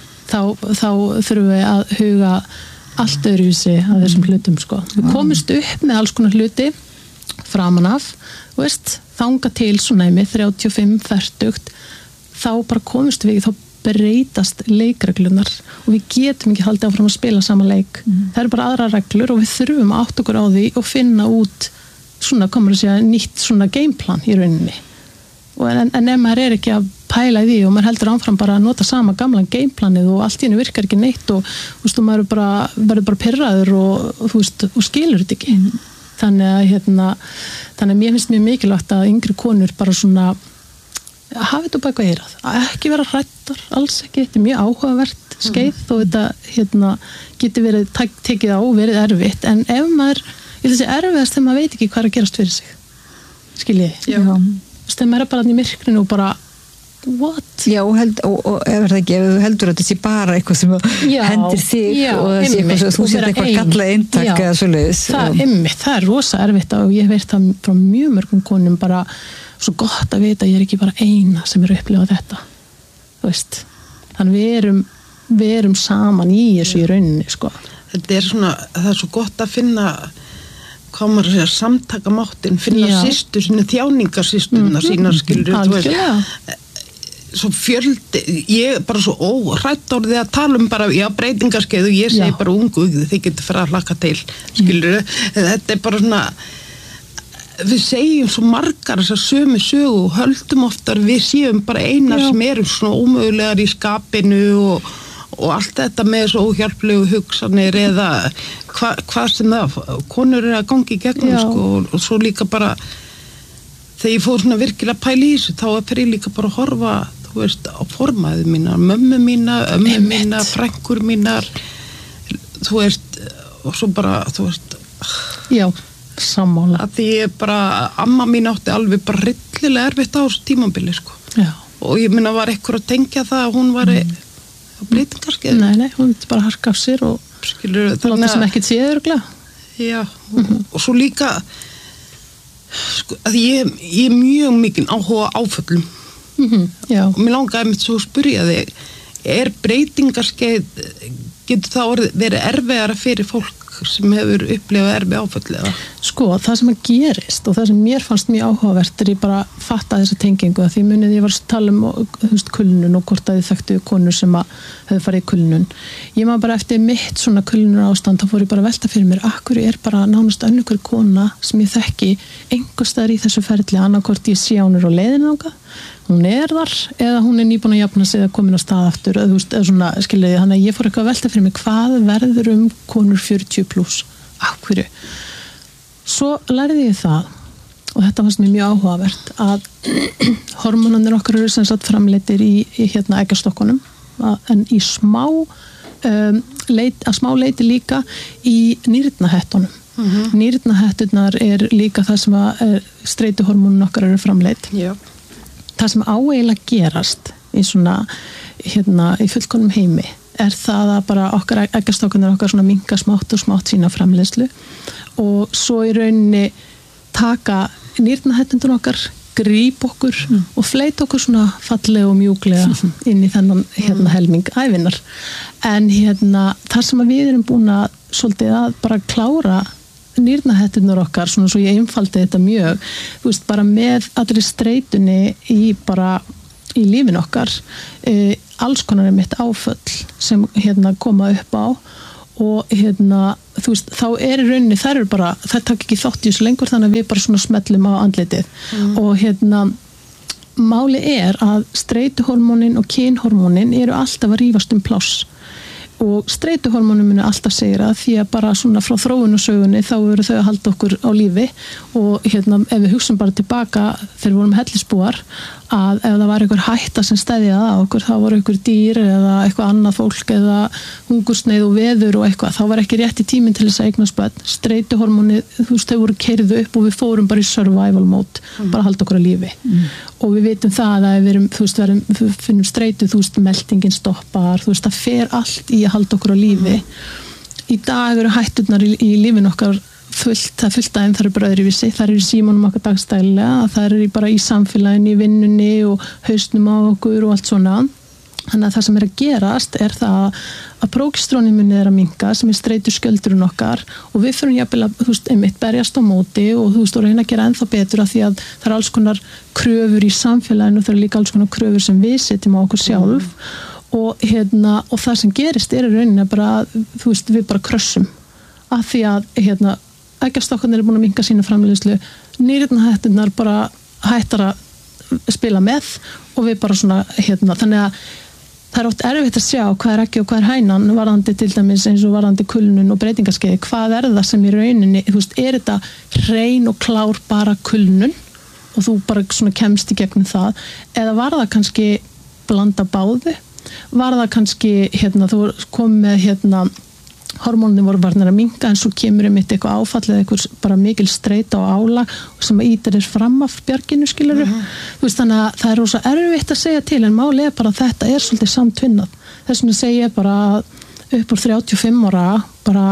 Speaker 1: þá þurfum við að huga allt öðruvísi að þessum hlutum, sko. Við komumst upp með alls konar hluti framan af, veist, þanga til svona með 35-40, þá bara komumst við, þá breytast leikreglunar og við getum ekki haldið áfram að spila sama leik. Það eru bara aðra reglur og við þurfum að átta okkur á því og finna út svona, komur að segja, nýtt svona gameplan í rauninni. En ef maður er ekki að pæla í því og maður heldur áfram bara að nota sama gamlan gameplanið og allt í henni virkar ekki neitt og þú veist, og maður verður bara pirraður og þú veist, og skilur þetta ekki. Þannig að mér finnst mjög mikilvægt að yngri konur bara svona hafa þetta bak við eyrað, að ekki vera hræddar, alls ekki, þetta er mjög áhugavert skeið og þetta getur verið tekið á og verið erfitt, en ef maður, ég vil segja erfiðast þegar maður veit ekki hvað er að gerast fyrir sig, skiljið, þegar maður er bara í myrkrinu og bara what?
Speaker 2: Já, og ef það ekki, ef þú heldur að þetta sé bara eitthvað sem hendir þig og það sé eitthvað, þú sér eitthvað galla eintak eða svoleiðis.
Speaker 1: Það er rosa erfitt og ég hef heyrt það frá mjög mörgum konum bara svo gott að vita að ég er ekki bara eina sem er að upplifa þetta, þú veist. Þannig við erum saman í þessu í rauninni, sko.
Speaker 3: Þetta er svona, það er svo gott að finna hvað maður að segja, samtakamáttin, finna systur sína, þjáningarsysturna sína, skilur, þú veist. Svo fjöldi, ég er bara svo óhrætt orðið að tala bara, breytingarskeið og ég segi bara ungu, þið getur fara að hlakka til, skilur, þetta er bara svona, við segjum svo margar þessar sömu sögu og höldum oftar við séum bara einar sem erum svona ómögulegar í skapinu og allt þetta með svo óhjálplegu hugsanir eða hvað sem það, konur er að gangi í gegnum, sko, og svo líka bara, þegar ég fór svona virkilega pæli í þessu, þá fer ég líka bara að horfa, þú veist, á formaðu mínar, mömmu mína, ömmu mína, frænkur mínar, þú veist, og svo bara, þú veist,
Speaker 1: já, sammála.
Speaker 3: Að því ég bara, amma mín átti alveg bara rillilega erfitt á þessu tímabili, sko. Já. Og ég minna var eitthvað að tengja það að hún var á breytingarskeið.
Speaker 1: Nei, hún myndi bara harka af sér og
Speaker 3: skilur,
Speaker 1: láta sem ekkert séð örugglega.
Speaker 3: Já, og svo líka, sko, að ég er mjög mikið áhuga áföllum. Já. Og mér langaði mitt svo að spyrja þig, er breytingarskeið, getur það verið erfiðara fyrir fólk sem hefur upplifað erfið áföll eða?
Speaker 1: Sko, það sem að gerist og það sem mér fannst mjög áhugavert er ég bara fatta þessa tengingu að því munið ég var að tala kulnun og hvort að þið þekktu konur sem að hefur farið í kulnun. Ég maður bara eftir mitt svona kulnun ástand þá fór ég bara að velta fyrir mér akkur er bara nánast önnur kona sem ég þekki einhvers staðar í þessu ferli annarkvort ég sé hún er á leiðinu þangað, hún er þar eða hún er nýbúin að jafna sig eða komin á stað aftur eða svona skiljiði, þannig að ég fór eitthvað að velta fyrir mig hvað verður konur 40 pluss, hverju svo lærði ég það og þetta fannst mér mjög áhugavert að hormónarnir okkar eru sem sagt framleiddir í eggjastokkunum en í smá leiti líka í nýrnahettunum. Nýrnahetturnar er líka það sem að streituhormónun okkar eru framleidd. Já. Það sem áeiginlega gerast í svona í fullkomnum heimi er það að bara okkar eggjastokkarnir okkar svona minnka smátt og smátt sína framleiðslu og svo í rauninni taka nýrnahetturnar okkar gríp okkur og fleyta okkur svona fallega og mjúklega inn í þennan helming ævinnar en þar sem að við erum búin að svolítið að bara klára nýrnahetturnar okkar, svona svo ég einfaldi þetta mjög, þú veist, bara með allri streitunni í bara í lífin okkar alls konar einmitt áföll sem koma upp á og þú veist, þá í rauninni þær taka ekki þátt í þessu lengur þannig að við bara svona smellum á andlitið og máli að streituhormónin og kynhormónin eru alltaf að rífast pláss og streituhormónum munu alltaf segja því að bara svona frá þróun og sögunni þá eru þau að halda okkur á lífi og ef við hugsum bara tilbaka þegar við vorum hellisbúar að ef það var einhver hætta sem steðjaði á okkur þá voru einhver dýr eða eitthvað annað fólk eða hungursneið og veður og eitthvað þá var ekki rétti tíminn til þess að eignast börn streituhormóni, þú veist, þau voru keyrð upp og við fórum bara í survival mode bara að halda okkur á lífi og við vitum það að við finnum streitu, þú veist, meltingin stoppar þú veist, það fer allt í að halda okkur á lífi í dag eru hætturnar í lífin okkar það fullt aðeim, það bara öðruvísi það í símanum okkar dagstælega það bara í samfélaginu, í vinnunni og hausnum á okkur og allt svona þannig að það sem að gerast það að prógestrónið að minnka sem streitur skjöldurinn okkar og við fyrir jafnvel að, þú veist, einmitt berjast á móti og þú veist, og reyna að gera ennþá betur af því að það alls konar kröfur í samfélaginu og það líka alls konar kröfur sem við setjum á okkur sjálf og það sem gerist í rauninni bara, þú veist, við bara krössum af því að eggjastokkarnir búin að minnka sína framleiðslu nýrnahetturnar bara hættar að spila með og við bara svona þannig að það oft erfitt að sjá hvað ekki og hvað hænan varðandi til dæmis eins og varðandi kulnun og breytingaskeiði, hvað það sem í rauninni, þú veist, þetta hrein og klár bara kulnun og þú bara svona kemst í gegnum það eða var það kannski blanda báðu var það kannski, þú kom með hormónin voru varnar að minnka en svo kemur eitthvað áfall eða eitthvað bara mikil streita og álag sem ýtir fram af bjarginu skilurðu þú veist þannig að það rosa erfitt að segja til en máli bara að þetta svolítið samtvinnað þess vegna segi ég bara upp úr 35 ára bara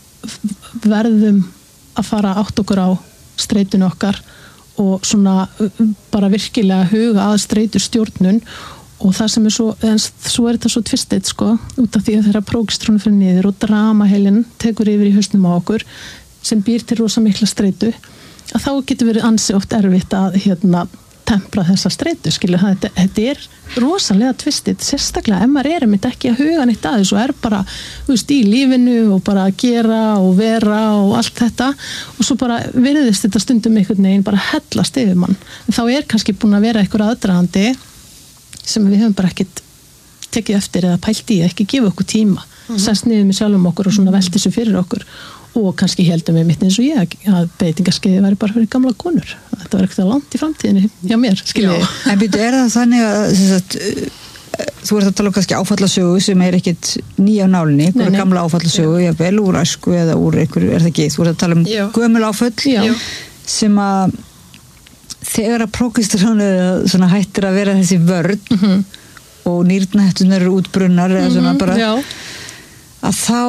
Speaker 1: verðum að fara átt okkur á streitinu okkar og svona bara virkilega huga að streitu stjórnun og það sem svo þetta svo tvistið sko, út af því að þeirra prógestrónu fyrir niður og dramaheilin tekur yfir í hausnum á okkur sem býr til rosa mikla streitu að þá getur verið ansi oft erfitt að tempra þessa streitu skilur, þetta rosalega tvistið, sérstaklega ef maður einmitt ekki að huga neitt að þessu og bara, þú veist, í lífinu og bara að gera og vera og allt þetta og svo bara virðist þetta stundum einhvern veginn bara hellast yfir mann en þá kannski búin að vera einhver aðdragandi sem við höfum bara ekkert tekið eftir eða pælt í, ekki gefa okkur tíma sest niður með sjálfum okkur og svona velti þessu fyrir okkur og kannski heldum við mitt eins og ég að breytingaskeiði væri bara fyrir gamla konur þetta var ekkert langt í framtíðinni hjá mér, skilja ég.
Speaker 2: En byrju, það þannig að þú ert að tala kannski áfallasögu sem ekkert nýja á nálinni, einhverja gamla áfallasögu jafnvel úr æsku eða úr einhverju, það ekki, þú ert að tala gömul áföll sem að þegar að prógestrónið svona hættir að vera þessi vörn og nýrnahetturnar eru útbrunnar eða svona bara að þá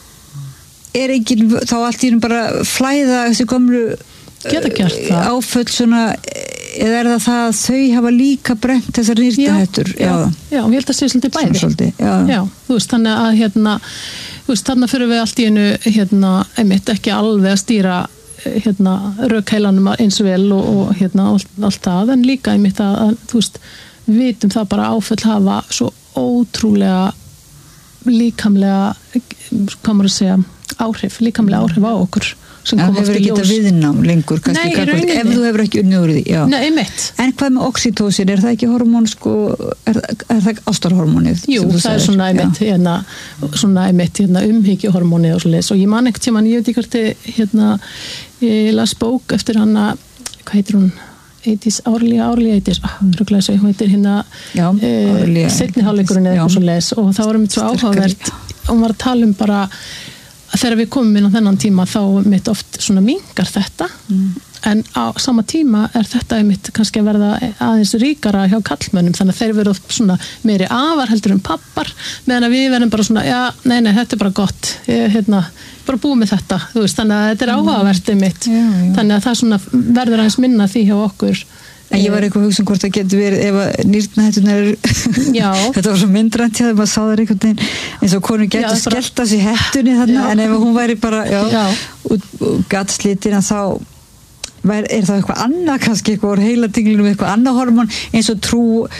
Speaker 2: þá allt í bara flæða þessi gömlu áföll svona eða það að þau hafa líka brent þessar nýrnahettur
Speaker 1: já, ég held að sé svolítið bæði já, þú veist, þannig að þú veist, þarna fyrir við allt í einu einmitt ekki alveg að stýra rökheilanum eins vel og allt það en líka einmitt að þú veist við vitum það bara áföll hafa svo ótrúlega líkamlega hvað maður að segja líkamlega áhrif á okkur sem kom
Speaker 2: hefur ekki þetta viðnám lengur kannski ef þú hefur ekki unnið úr því en hvað með oxytocin, það ekki hormón sko, er það ástarhormónið?
Speaker 1: Jú, það er svona einmitt umhyggjuhormónið og svoleiðis og ég man ekkert tímann, ég veit ekki hvort ég las bók eftir hana hvað heitir hún? Árlega ruglega svo, hún heitir seinni hálfleikurinn eða eitthvað svoleiðis og það var svo áhugavert og hún var að tala bara að þegar við komum inn á þennan tíma þá mitt oft svona minnkar þetta en á sama tíma þetta mitt kannski að verða aðeins ríkara hjá kallmönnum þannig að þeir verða svona meiri afar heldur pappar meðan að við verðum bara svona nei, þetta bara gott bara búið með þetta, þú veist, þannig að þetta áhugavert mitt, þannig að það svona verður aðeins minna því hjá okkur
Speaker 2: En ég var eitthvað að hugsa hvort það getur verið ef að nýrnahetturnar þetta var svo myndrænt hjá þeim að sá það einhvern veginn eins og konur getur skellt á sig hettunni þarna en ef hún væri bara út gatslitina þá er það eitthvað annað kannski eitthvað úr heilatinglunum eitthvað annað hormón eins og þú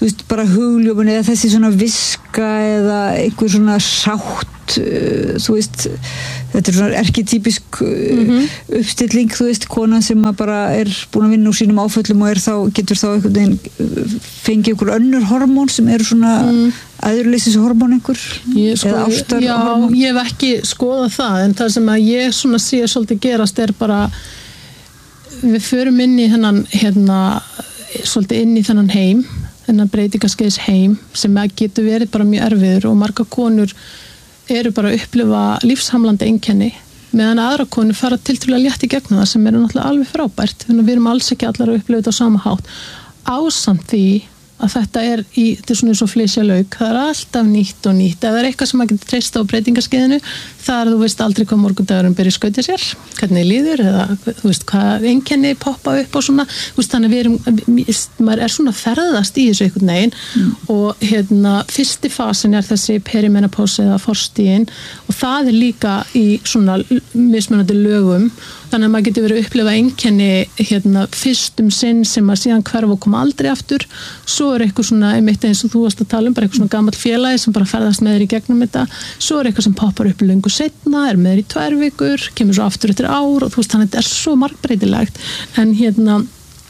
Speaker 2: þú veist, bara hugljómun eða þessi svona viska eða einhver svona sátt, þú veist, þetta svona erkitypisk uppstilling, þú veist, konan sem bara búin að vinna úr sínum áföllum og getur þá einhvern veginn fengið einhver önnur hormón sem svona æðurleysishormón einhver eða ástarhormón.
Speaker 1: Já, ég hef ekki skoðað það, en það sem að ég svona sé svolítið gerast bara við förum inn í þennan svolítið inn í þennan heim, þennan breytingaskeiðs heim sem getur verið bara mjög erfiður og margar konur eru bara að upplifa lífshamlandi einkenni meðan aðra konur fara tiltölulega létt í gegnum það sem náttúrulega alveg frábært, þannig að við erum alls ekki allar að upplifa þetta á sama hátt ásamt því að þetta þetta svona eins og flysja lauk, það alltaf nýtt og nýtt, ef það eitthvað sem maður getur treysta á breytingaskeiðinu, þú veist aldrei hvað morgundagurinn byrja skautið sér, hvernig líður eða þú veist hvað einkenni poppa upp og svona, þú veist þannig maður svona ferðast í þessu einhvern veginn og fyrsti fasin þessi perimenopause eða forstiginn og það líka í svona mismunandi lögum, þannig að maður getur verið að upplifa einkenni fyrst sinn sem að síðan hverfa og koma aldrei aftur, svo eitthvað svona einmitt eins og þú varst að tala bara eitthvað svona gamall félagi sem bara ferðast með þér í gegnum þetta, svo eitthvað sem poppar upp löngu seinna, með þér í 2 vikur, kemur svo aftur eftir ár og þú veist þannig að þetta svo margbreytilegt, en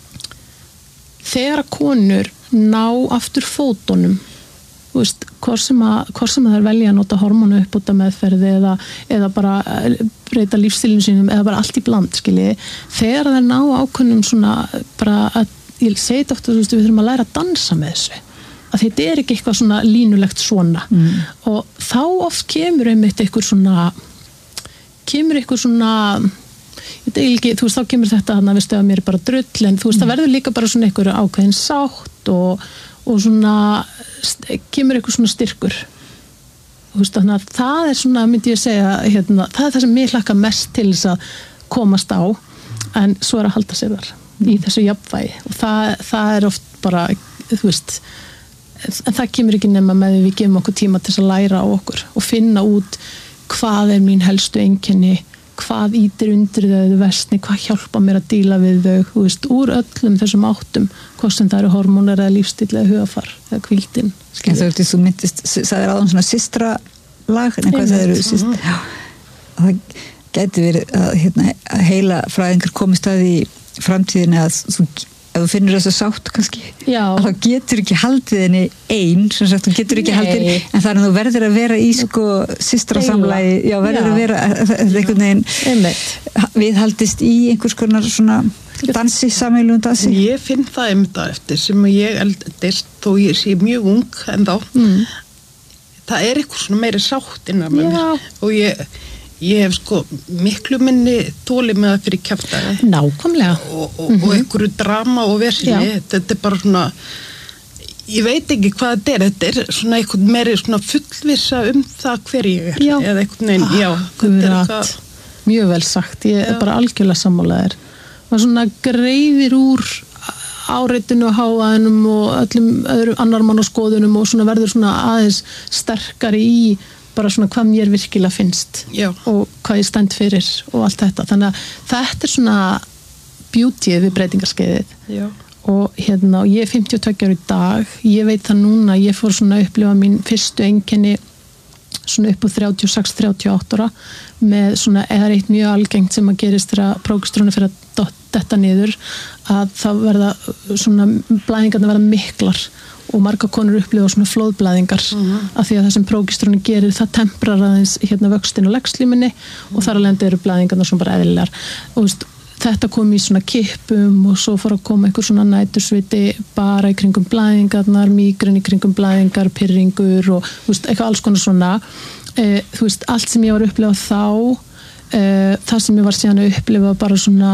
Speaker 1: þegar konur ná aftur fótunum, þú veist, hvort sem þær velja að nota hormónu uppbóta meðferði eða bara breyta lífstílinu sínum eða bara allt í bland, skilji, þegar þær ná ákveðnum svona bara að ég segi þetta ofta, þú veist, við þurfum að læra að dansa með þessu, að þetta ekki eitthvað svona línulegt svona og þá oft kemur einmitt eitthvað svona ég veit ekki, þú veist, þá kemur þetta að við stöðum mér bara drull, en þú veist, það verður líka bara svona eitthvað ákveðin sátt og svona kemur eitthvað svona styrkur, þú veist, þannig að það svona, myndi ég segja, það það sem mér hlakka mest til þess að komast á, en svo að halda sér þar í þessu jafnvægi og það oft bara, þú veist, en það kemur ekki nema með við gefum okkur tíma til að læra á okkur og finna út hvað mín helstu einkenni, hvað ýtir undir þau versni, hvað hjálpa mér að díla við þau, þú veist, úr öllum þessum áttum, hvort sem það eru hormónar eða lífstíll eða hugafar eða hvíldin.
Speaker 2: En þú myndist, það áðan svona systra lag, en hvað það eru systra? Já, það gæti verið að heila fræðingar komist að í framtíðinni að ef þú finnur þess að sátt kannski, þá getur ekki haldið henni einn, sem sagt, þú getur ekki haldið, en það þú verður að vera í systrasamlagi, verður að vera einhvern veginn viðhaldist í einhvers konar svona dansi, sameiginlegum dansi.
Speaker 3: Ég finn það einmitt eftir sem ég eldist, þó ég sé mjög ung en þá, það eitthvað svona meiri sátt innan með mér og ég hef miklu minni þoli með það fyrir kjaftaði.
Speaker 1: Nákvæmlega.
Speaker 3: Og einhverju drama og versinni, þetta bara svona, ég veit ekki hvað þetta svona einhvern meiri svona fullvissa það hver ég eða einhvern veginn,
Speaker 1: mjög vel sagt, ég bara algjörlega sammálaðir. Það svona greiðir úr áreitinu og háaðinum og öllum öðrum annarmannaskoðunum og svona verður svona aðeins sterkari í bara svona hvað mér virkilega finnst og hvað ég stend fyrir og allt þetta, þannig að þetta svona beautyið við breytingarskeiðið og og ég 52 ára í dag, ég veit það núna, ég fór svona að upplifa mín fyrstu einkenni svona upp á 36-38 ára með svona, eitt mjög algengt sem að gerist þegar prógesterónið fyrir að detta niður, að það verða svona, blæðingarna verða miklar og margar konur upplifa svona flóðblæðingar af því að það sem prógesterónið gerir, það temprar aðeins vöxtin og legslímunni og þar alveg eru blæðingarna svona bara eðlilegar og þetta kom í svona kippum og svo fór að koma einhver svona nætursviti bara í kringum blæðingarnar, mígreni í kringum blæðingar, pirringur og eitthvað alls konar svona allt sem ég var að upplifa þá það sem ég var síðan að upplifa bara svona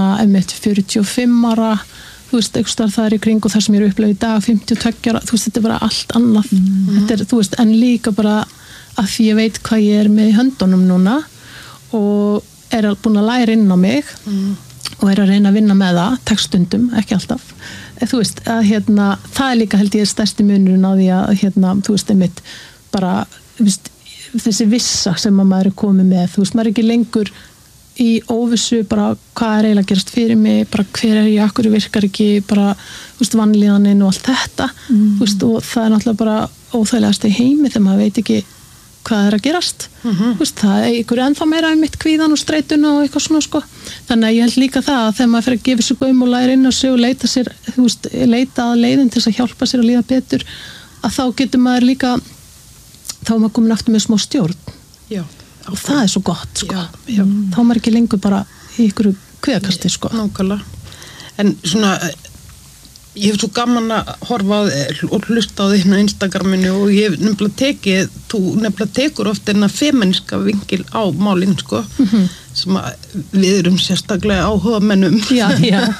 Speaker 1: 45 ára eitthvað það í kring og það sem ég er upplifað í dag 52 ára, þetta er bara allt annað þetta en líka bara að því ég veit hvað ég er með í höndunum núna og búin að læra inn á mig og að reyna að vinna með það, tekstundum, ekki alltaf að það líka held ég stærsti munurinn á því að einmitt bara þessi vissa sem að maður komið með, maður ekki lengur í óvissu, bara hvað eiginlega gerast fyrir mig, bara hver ég, akkur virkar ekki, bara, vanlíðanin og allt þetta, og það náttúrulega bara óþægilegast í heimi þegar maður veit ekki hvað að gerast. Það ykkur ennþá meira mitt kvíðan og streituna og eitthvað svona, sko. Þannig að ég held líka það að þegar maður fer að gefa sig og læra inn á sig og leita að leiðin til þess að hjálpa sér að líða betur, að þá getur maður líka, þá er maður komin aftur með smá stjórn.
Speaker 3: Já.
Speaker 1: Og það svo gott, sko. Já. Þá er maður ekki lengur bara í ykkur kviðakasti, sko.
Speaker 3: Nákvæmlega. En svona, ég hef svo gaman að horfa á þig og hlusta á þig á Instagraminu og ég hef nefnilega tekur oft enna feminiska vingil á málinn, sko, sem að við erum sérstaklega áhuga mennum.
Speaker 1: Já.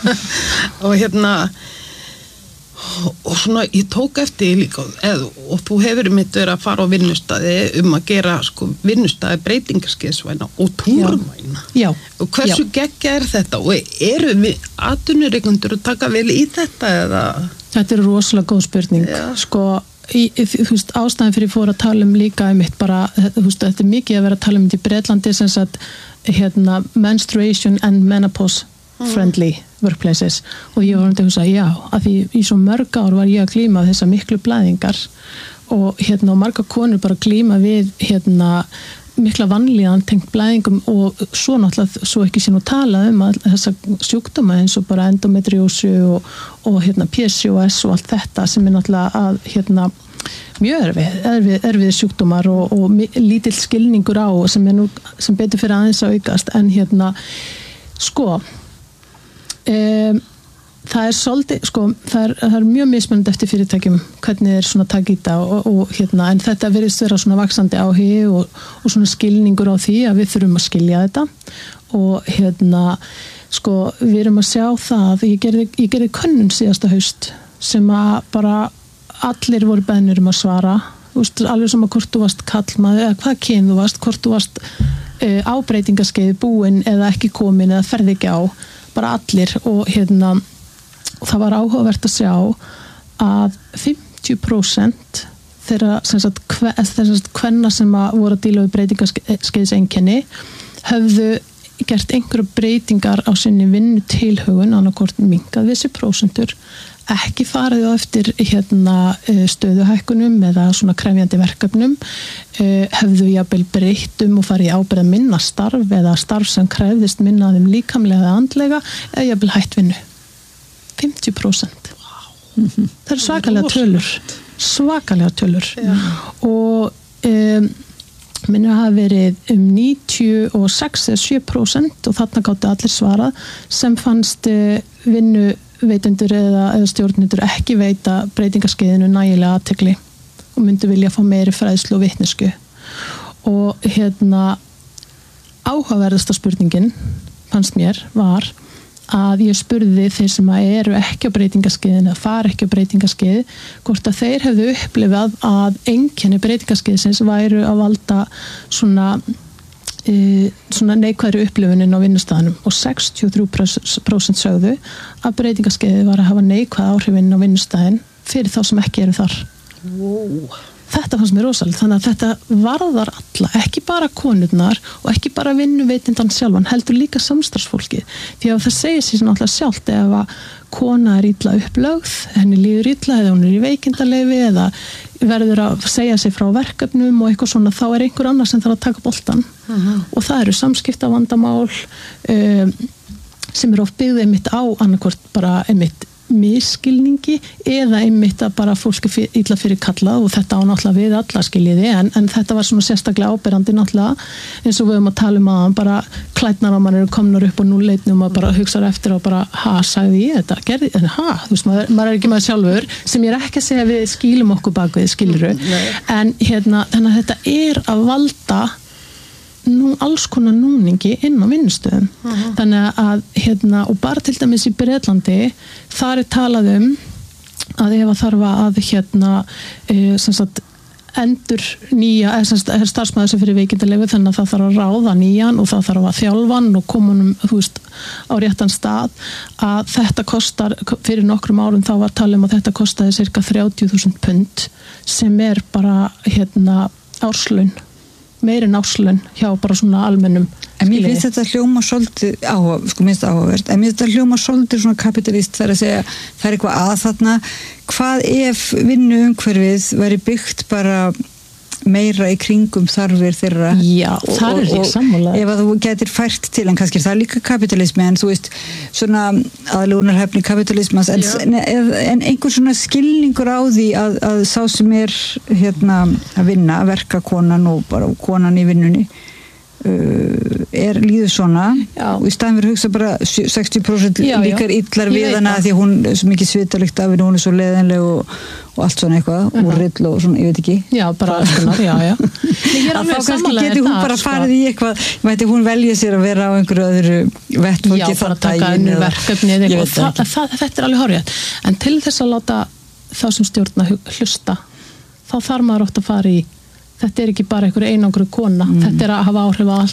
Speaker 3: Og og svona, ég tók eftir líka og þú hefur mitt verið að fara á vinnustæði að gera, sko, vinnustæði breytingaskeiðsvæna og túrvæna.
Speaker 1: Já.
Speaker 3: Og hversu geggja þetta og eru við atvinnurekendur að taka vel í þetta eða?
Speaker 1: Þetta rosalega góð spurning. Sko, ástæðan fyrir fór að tala líka mitt bara, þetta mikið að vera að tala í Bretlandi sem sagt, menstruation and menopause friendly workplaces og ég var að hugsa, já, að því í svo mörg ár var ég að glíma þessar miklu blæðingar og marga konur bara glíma við mikla vanlíðan tengt blæðingum og svo náttúrulega, svo ekki sé nú talað að þessa sjúkdóma eins og bara endometriósu og PCOS og allt þetta sem náttúrulega að mjög erfið sjúkdómar og lítill skilningur á sem betur fyrir aðeins að aukast en sko það svolítið, sko, það er mjög mismunandi eftir fyrirtækjum hvernig þeir svona taka í þetta en þetta virðist vera svona vaxandi áhugi og svona skilningur á því að við þurfum að skilja þetta og sko, við erum að sjá það ég gerði könnun síðasta haust sem að bara allir voru beðnir að svara alveg sem að hvort þú varst karlmaður eða hvað kyn þú varst, hvort þú varst á breytingaskeiði búin eða ekki komin eða ferði ekki á bara allir og það var áhugavert að sjá að 50% þeirra kvenna sem voru að díla við breytingaskeiðseinkenni höfðu gert einhverja breytingar á sinni vinnu tilhögun annarkvort minkað þessi prósentur ekki farið á eftir stöðuhækkunum eða svona krefjandi verkefnum hefðu jafnvel breytt og farið í ábyrgð minna starf eða starf sem krefðist minna þeim líkamlega eða andlega eða jafnvel hætt vinnu 50%. Það eru svakalega tölur og minnir að hafa verið 96 eða 7% og þarna gátu allir svarað sem fannst vinnuveitendur eða stjórnendur ekki veita breytingaskeiðinu nægilega athygli og myndu vilja fá meiri fræðslu og vitneskju og áhugaverðasta spurningin fannst mér var að ég spurði þeir sem eru ekki á breytingaskeiðinu eða fara ekki á breytingaskeið hvort að þeir hefðu upplifað að einkenni breytingaskeiðsins væru að valda svona neikvæðri upplifunin á vinnustaðnum og 63% sögðu að breytingaskeiði var að hafa neikvæð áhrifin á vinnustaðin fyrir þá sem ekki eru þar.
Speaker 3: Wow.
Speaker 1: Þetta fannst mér rosalega, þannig að þetta varðar alla, ekki bara konurnar og ekki bara vinnuveitindan sjálfan, heldur líka samstarfsfólkið. Því að það segir sér náttúrulega sjálft ef að kona er illa upplögð, henni líður illa eða hún er í veikindaleyfi eða verður að segja sig frá verkefnum og eitthvað svona, þá er einhver annar sem þarf að taka boltan. Og það eru samskiptavandamál sem eru oft byggðið einmitt á annarkvort bara einmitt misskilningi eða einmitt að bara fólk er illa fyrir kallað og þetta á náttúrulega við alla skiljiði en þetta var svona sérstaklega áberandi náttúrulega eins og við höfum að tala að bara klædnar á mann eru komnar upp og núleitnum og bara hugsaður eftir og bara sagði ég þetta, gerði, en þú veist maður er ekki maður sjálfur sem ég er ekki að segja við skilum okkur bak við skiluru en þannig að þetta er að valda alls konar núningi inn á vinnustöðum þannig að og bara til dæmis í Bretlandi þar er talað að ef að þarf að sem sagt endur nýja starfsmæður sem fyrir veikindaleyfi þannig að það þarf að ráða nýjan og það þarf að þjálfan og koma honum á réttan stað að þetta kostar fyrir nokkrum árum þá var talað að þetta kostaði cirka 30.000 pund sem er bara árslaun meiri náslun hjá bara svona almennum
Speaker 2: En mér finnst þetta hljóma svolítið áhugavert, en mér finnst þetta hljóma svolítið svona kapitalist þar að segja það eitthvað að þarna, hvað ef vinnuumhverfið væri byggt bara meira í kringum þarfir þeirra
Speaker 1: Já, það ég sammála
Speaker 2: ef að þú getur fært til, en kannski það líka kapitalismi, en þú veist svona aðlögunarhæfni kapitalismas en einhver svona skilningur á því að sá sem að vinna, verkakonan og bara konan í vinnunni líður svona og í staðin fyrir að hugsa bara 60% líkar illar við hana því að hún er svo mikið svitalykt af henni, hún er svo leiðinleg og allt svona eitthvað úrrill og svona, ég veit ekki
Speaker 1: Já, bara skonar, já Þá
Speaker 2: kannski getur hún bara farið í eitthvað mætti hún velja sér að vera á einhverju öðru vettvangi
Speaker 1: Já, bara taka önnur verkefni þetta alveg hárrétt en til þess að láta þá sem stjórna hlusta þá þarf maður oft að fara í þetta ekki bara einhverju einangru kona þetta að hafa áhrif á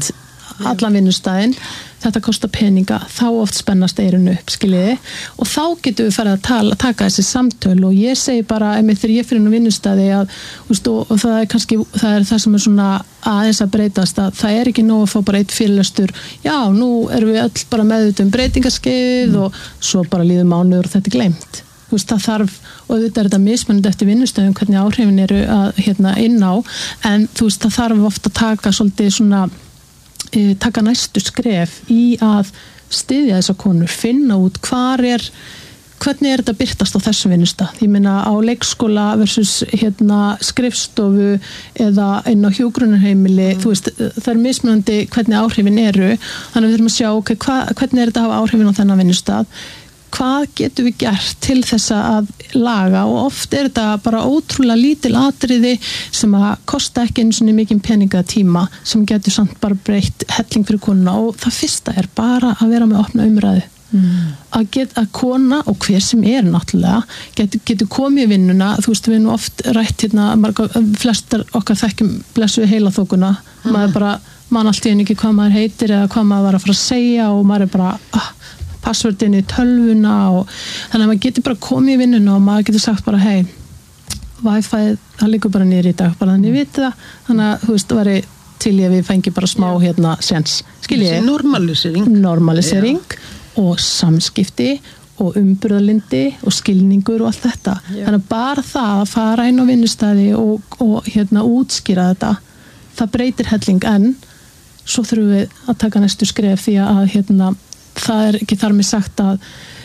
Speaker 1: allan vinnustæðin, þetta kostar peninga þá oft spennast eirinu upp skiljiði, og þá getum við farið að taka þessi samtöl og ég segi bara þegar ég fyrir vinnustæði að og það kannski, það sem svona aðeins að breytast að það ekki nóg að fá bara eitt fyrirlestur, já, nú erum við öll bara meðvituð breytingaskeið og svo bara líður mánuður og þetta gleymt það þarf, og þetta þetta mismunandi eftir vinnustöðum hvernig áhrifin eru að inn á, en það þarf ofta að taka svolítið svona taka næstu skref í að styðja þessar konur, finna út hvernig þetta birtast á þessum vinnustað, ég meina á leikskóla versus skrifstofu eða inn á hjúkrunarheimili það mismunandi hvernig áhrifin eru, þannig við þurfum að sjá hvernig þetta hafa áhrifin á þennan vinnustað hvað getum við gert til þess að laga og oft þetta bara ótrúlega lítil atriði sem að kosta ekki einu svona mikið peninga tíma sem getur samt bara breytt helling fyrir konuna og það fyrsta bara að vera með opna umræðu að kona og hver sem náttúrulega getur komið í vinnuna við erum oft rætt flestar okkar þekkjum blessuð heilaþókuna maður bara man allt í einu ekki hvað maður heitir eða hvað maður var að fara að segja og maður bara passvörðin í tölvuna og þannig að maður getur bara komið í vinnuna og maður getur sagt bara hei, Wi-Fi það liggur bara niður í dag, bara þannig ég viti það þannig að það væri til ég við fengi bara smá séns, skiljiði normalisering og samskipti og umburðarlyndi og skilningur og allt þetta þannig að bara það að fara inn á vinnustæði og útskýra þetta það breytir helling en svo þurfum við að taka næstu skref því að það ekki þar með sagt að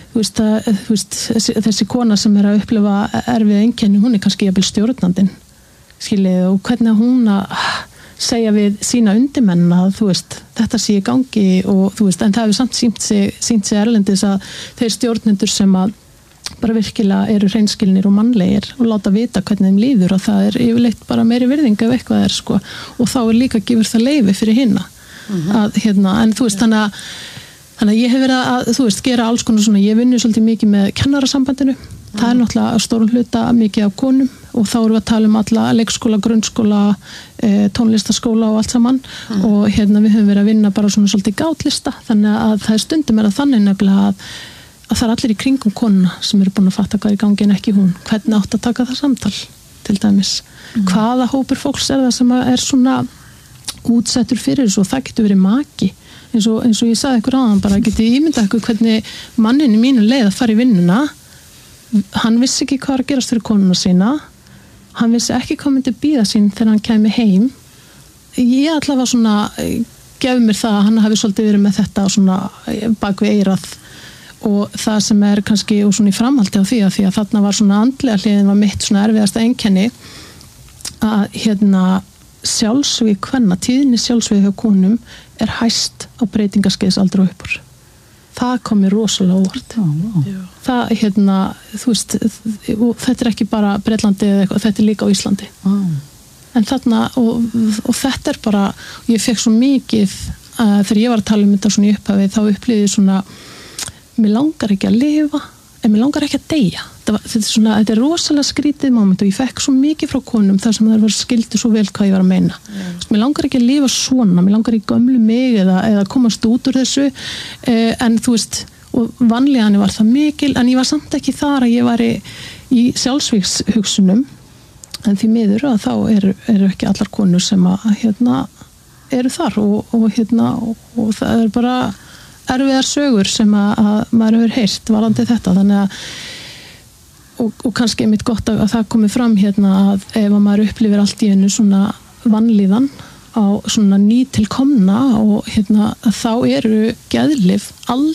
Speaker 1: þessi kona sem að upplifa erfið einkenni, hún kannski jafnvel stjórnandinn skiljiði og hvernig hún að segja við sína undirmenn að þetta sé í gangi og en það hefur samt sýnt sig erlendis að þeir stjórnendur sem að bara virkilega eru hreinskilnir og mannlegir og láta vita hvernig þeim líður og það yfirleitt bara meiri virðing ef eitthvað og þá líka gefur það leyfi fyrir hinna að en þannig að ég hef verið að gera alls konar svona, ég vinnu svolítið mikið með kennarasambandinu, það náttúrulega stórum hluta mikið af konum og þá erum við að tala alla leikskóla, grunnskóla tónlistaskóla og allt saman og við höfum verið að vinna bara svona svolítið gátlista, þannig að það stundum þannig nefnilega að það allir í kringum konuna sem eru búin að fatta hvað í gangi en ekki hún, hvernig átt að taka það samtal til dæmis, hvaða hópur fólks það sem svona útsettur fyrir þessu og það getur verið maki eins og ég sagði ykkur áðan bara geti ímyndað ykkur hvernig mannin í mínu leið að fara í vinnuna hann vissi ekki hvað að gerast fyrir konuna sína hann vissi ekki hvað myndi bíða sín þegar hann kæmi heim ég allavega svona gef mér það að hann hafi svolítið verið með þetta svona bak við eyrað og það sem kannski og svona í framhaldi á því að þarna var svona andlega hliðin var mitt svona erfiðasta einkenni að sjálfsvíg kvenna, tíðni sjálfsvíg hjá konum hæst á breytingaskeiðsaldur og uppur. Það kom mér rosalega óvart. Það, og þetta ekki bara Bretlandi eða eitthvað, þetta líka á Íslandi. En þarna, og þetta bara, ég fekk svo mikið, þegar ég var að tala þetta svona í upphafi, þá upplýði svona, mér langar ekki að lifa, en mér langar ekki að deyja. Þetta rosalega skrítið moment og ég fekk svo mikið frá konum þar sem það var skildi svo vel hvað ég var að meina. Mér langar ekki að lifa svona, mér langar í gömlu mig eða komast út úr þessu en og vanlíðan var það mikil en ég var samt ekki þar að ég var í sjálfsvígshugsunum en því miður að þá eru ekki allar konur sem að eru þar og það bara erfiðar sögur sem að maður hefur heyrt varðandi þetta, þannig að og kannski mitt gott að það komi fram að ef maður upplifir allt í einu svona vanlíðan á svona nýtilkomna og þá eru geðlyf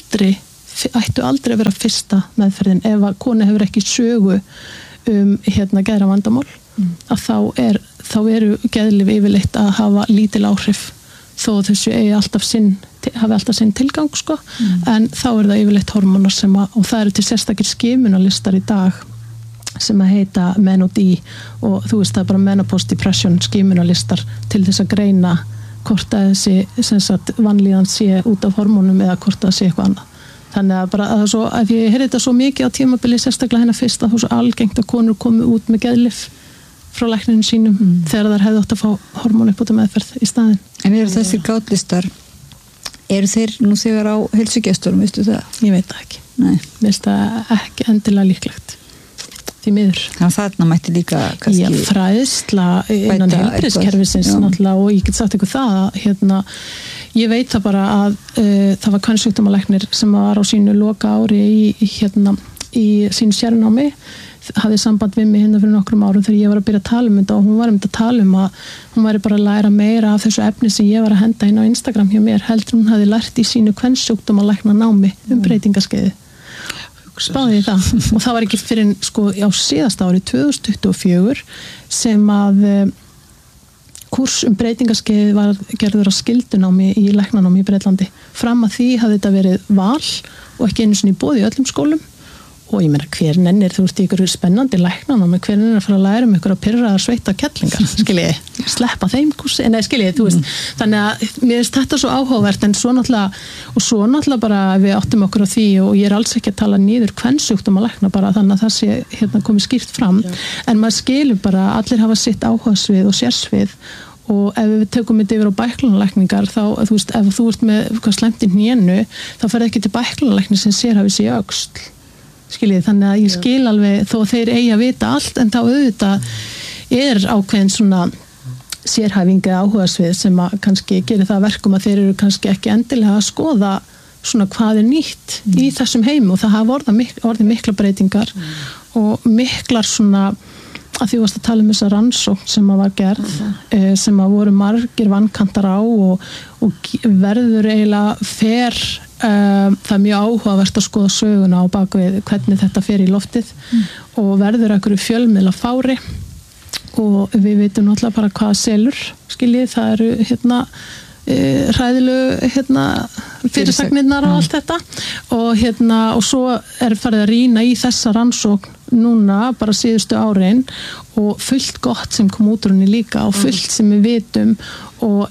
Speaker 1: ættu aldrei að vera fyrsta meðferðin ef að kona hefur ekki sögu geðra vandamál að þá eru geðlyf yfirleitt að hafa lítil áhrif þó þessu hafi alltaf sinn tilgang en þá það yfirleitt hormónar og það eru til sérstakir skimunarlistar í dag sem að heita MenOD og þú veist það bara menopause depression skimunarlistar til þess að greina hvort að þessi vanlíðan sé út af hormónum eða hvort það sé eitthvað annað. Þannig að bara að ég heyrði þetta svo mikið á tímabili sérstaklega fyrst að þú svo algengt að konur komu út með geðlyf frá lækninu sínum þegar þær hefðu átt að fá hormónuppbóta meðferð í staðinn.
Speaker 2: En eru þessir gátlistar, eru þeir nú þegar á heilsugæslunum, veistu það?
Speaker 1: Ég veit það ekki.
Speaker 2: Nei.
Speaker 1: Mér finnst það ekki endilega líklegt. Því miður.
Speaker 2: Þannig að þarna mætti líka kannski...
Speaker 1: Já, fræðsla innan heilbrigðiskerfisins náttúrulega og ég get sagt ykkur það ég veit það bara að það var kvensjúkdómalæknir sem var á sínu loka ári í sínu sérnámi hafði samband við mig fyrir nokkrum árum þegar ég var að byrja að tala þetta og hún var að tala að hún væri bara að læra meira af þessu efni sem ég var að henda inn á Instagram hjá mér heldur hún hafði lært í sínu kvensjúkdómalækna námi breytingaskeiði. Spáði það og það var ekki fyrir á síðasta ári 2024 sem að kurs breytingaskeið var gerður á skyldunámi í læknanámi í Breitlandi. Fram að því hafði þetta verið val og ekki einu sinni í boði í öllum skólum og ég meina hver nennir, þú ert í ykkur spennandi læknanámi, hver nennir að fara að læra ykkur að pirraðar sveita kettlingar, sleppa þeim kursi, þú veist, þannig að mér finnst þetta svo áhugavert en svo náttúrulega bara við áttum okkur á því og ég alls ekki að tala niður kvensjúkdóma lækna bara þannig að það sé komið skýrt fram, en maður skilur bara allir hafa sitt áhugasvið og sérsvið og ef við tökum þetta yfir á bæklunarlækningar þá, þú veist, ef þú ert með hvað slæmt í hnénu, þá ferð ekki til bæklunarlækni sem sérhæfir sig í öxl. Þannig að ég skil alveg þó þeir eigi að vita allt en þá auðvitað ákveðin svona sérhæfing eða áhugasvið sem að kannski gerir það verkum að þeir eru kannski ekki endilega að skoða svona hvað nýtt í þessum heim og það hafa orðið mikla breytingar og miklar svona að því varst að tala þessa rannsókn sem að var gerð sem að voru margir vankantar á og verður eiginlega það mjög áhugavert að skoða söguna á bakvið hvernig þetta fer í loftið og verður einhverju fjölmiðla fári og við veitum náttúrulega bara hvað selur það eru hræðilegu fyrirsagnirnar og allt þetta og svo farið að rýna í þessa rannsókn núna bara síðustu árin og fullt gott sem kom út úr henni líka og fullt sem við vitum og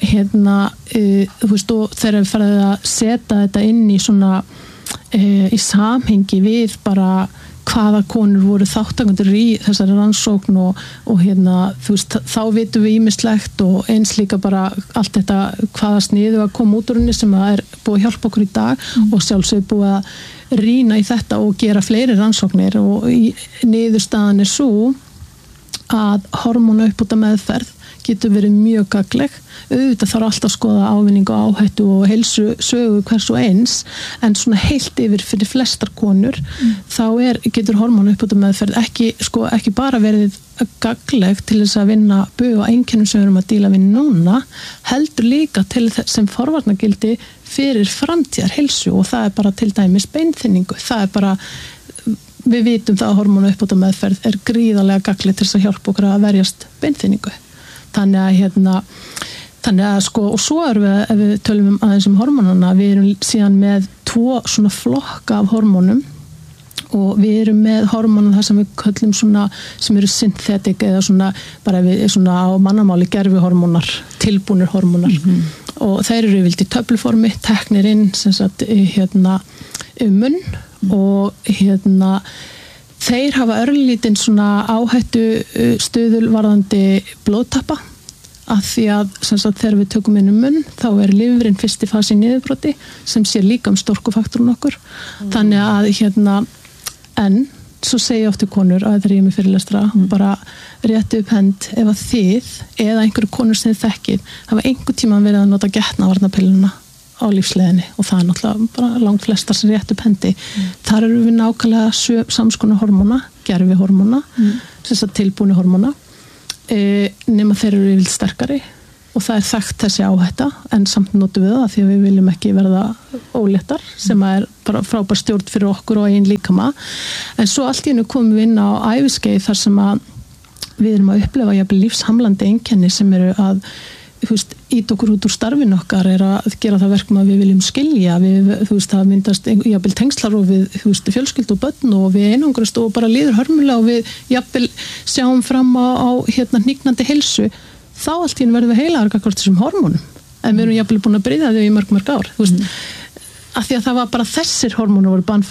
Speaker 1: þú veist og þegar við farið að setja þetta inn í svona í samhengi við bara hvaða konur voru þáttakendur í þessari rannsókn og þú veist, þá vitum við ýmislegt og eins líka bara allt þetta hvaða sniðu að koma út úr henni sem að búið að hjálpa okkur í dag og sjálfsög búið að rýna í þetta og gera fleiri rannsóknir og niðurstaðan svo að hormónauppbóta meðferð getur verið mjög gagnleg. Auðvitað þarf alltaf að skoða ávinning og áhættu og heilsu sögu hvers og eins en svona heilt yfir fyrir flestar konur þá getur hormónauppbóta meðferð ekki bara verið gagnleg til þess að vinna bug og einkennum sem við erum að díla við núna heldur líka til sem forvarnagildi fyrir framtíðar heilsu og það bara til dæmis beinþynningu. Það bara við vitum það að hormónauppbóta meðferð gríðarlega gagnleg til þess að hjálpa okkur að verjast beinþynningu. Þannig að og svo erum við, ef við tölum aðeins hormónana, við erum síðan með 2 svona flokka af hormónum og við erum með hormónum þar sem við köllum svona, sem eru synthetic eða svona, bara við svona á mannamáli gerfihormónar, tilbúnir hormónar og þeir eru yfirleitt í töfluformi, teknir inn sem sagt munn og þeir hafa örlítinn svona áhættu stuðul varðandi blóðtappa af því að sem sagt, þegar við tökum inn munn þá lifrin fyrst í fasi niðurbroti sem sér líka storkufaktorinn okkur þannig að en svo segja oft til konur að þegar ég er með fyrirlestra bara réttu upp hend ef að þið eða einhverju konur sem þið þekkið hafa einhver tíma verið að nota getnaðvarnarpilluna á lífsleiðinni og það er náttúrulega bara langt flestar sem réttu upp hendi. Þar eru við nákvæmlega samskonar hormóna, gervihormóna, tilbúni hormóna, nema þeir eru yfirleitt sterkari og það er þekkt þessi áhætta en samt notum við það því að við viljum ekki verða óléttar sem er bara frábær stjórn fyrir okkur og einn líkama en svo allt í einu komum við inn á æviskeið þar sem að við erum að upplefa jafnvel lífshamlandi einkenni sem eru að ít okkur út úr starfinu okkar er að gera það verkum að við viljum skilja það myndast jafnvel tengslar og við fjölskyldu og börn og við einangrust og bara líður hörmulega og við jafnvel sjáum fram á hnígnandi heilsu þá allt í einu verðum við heilagar gagnvart þessum hormónum en við erum jafnvel búin að bryðja þau í mörg ár af því að það var bara þessir hormónur voru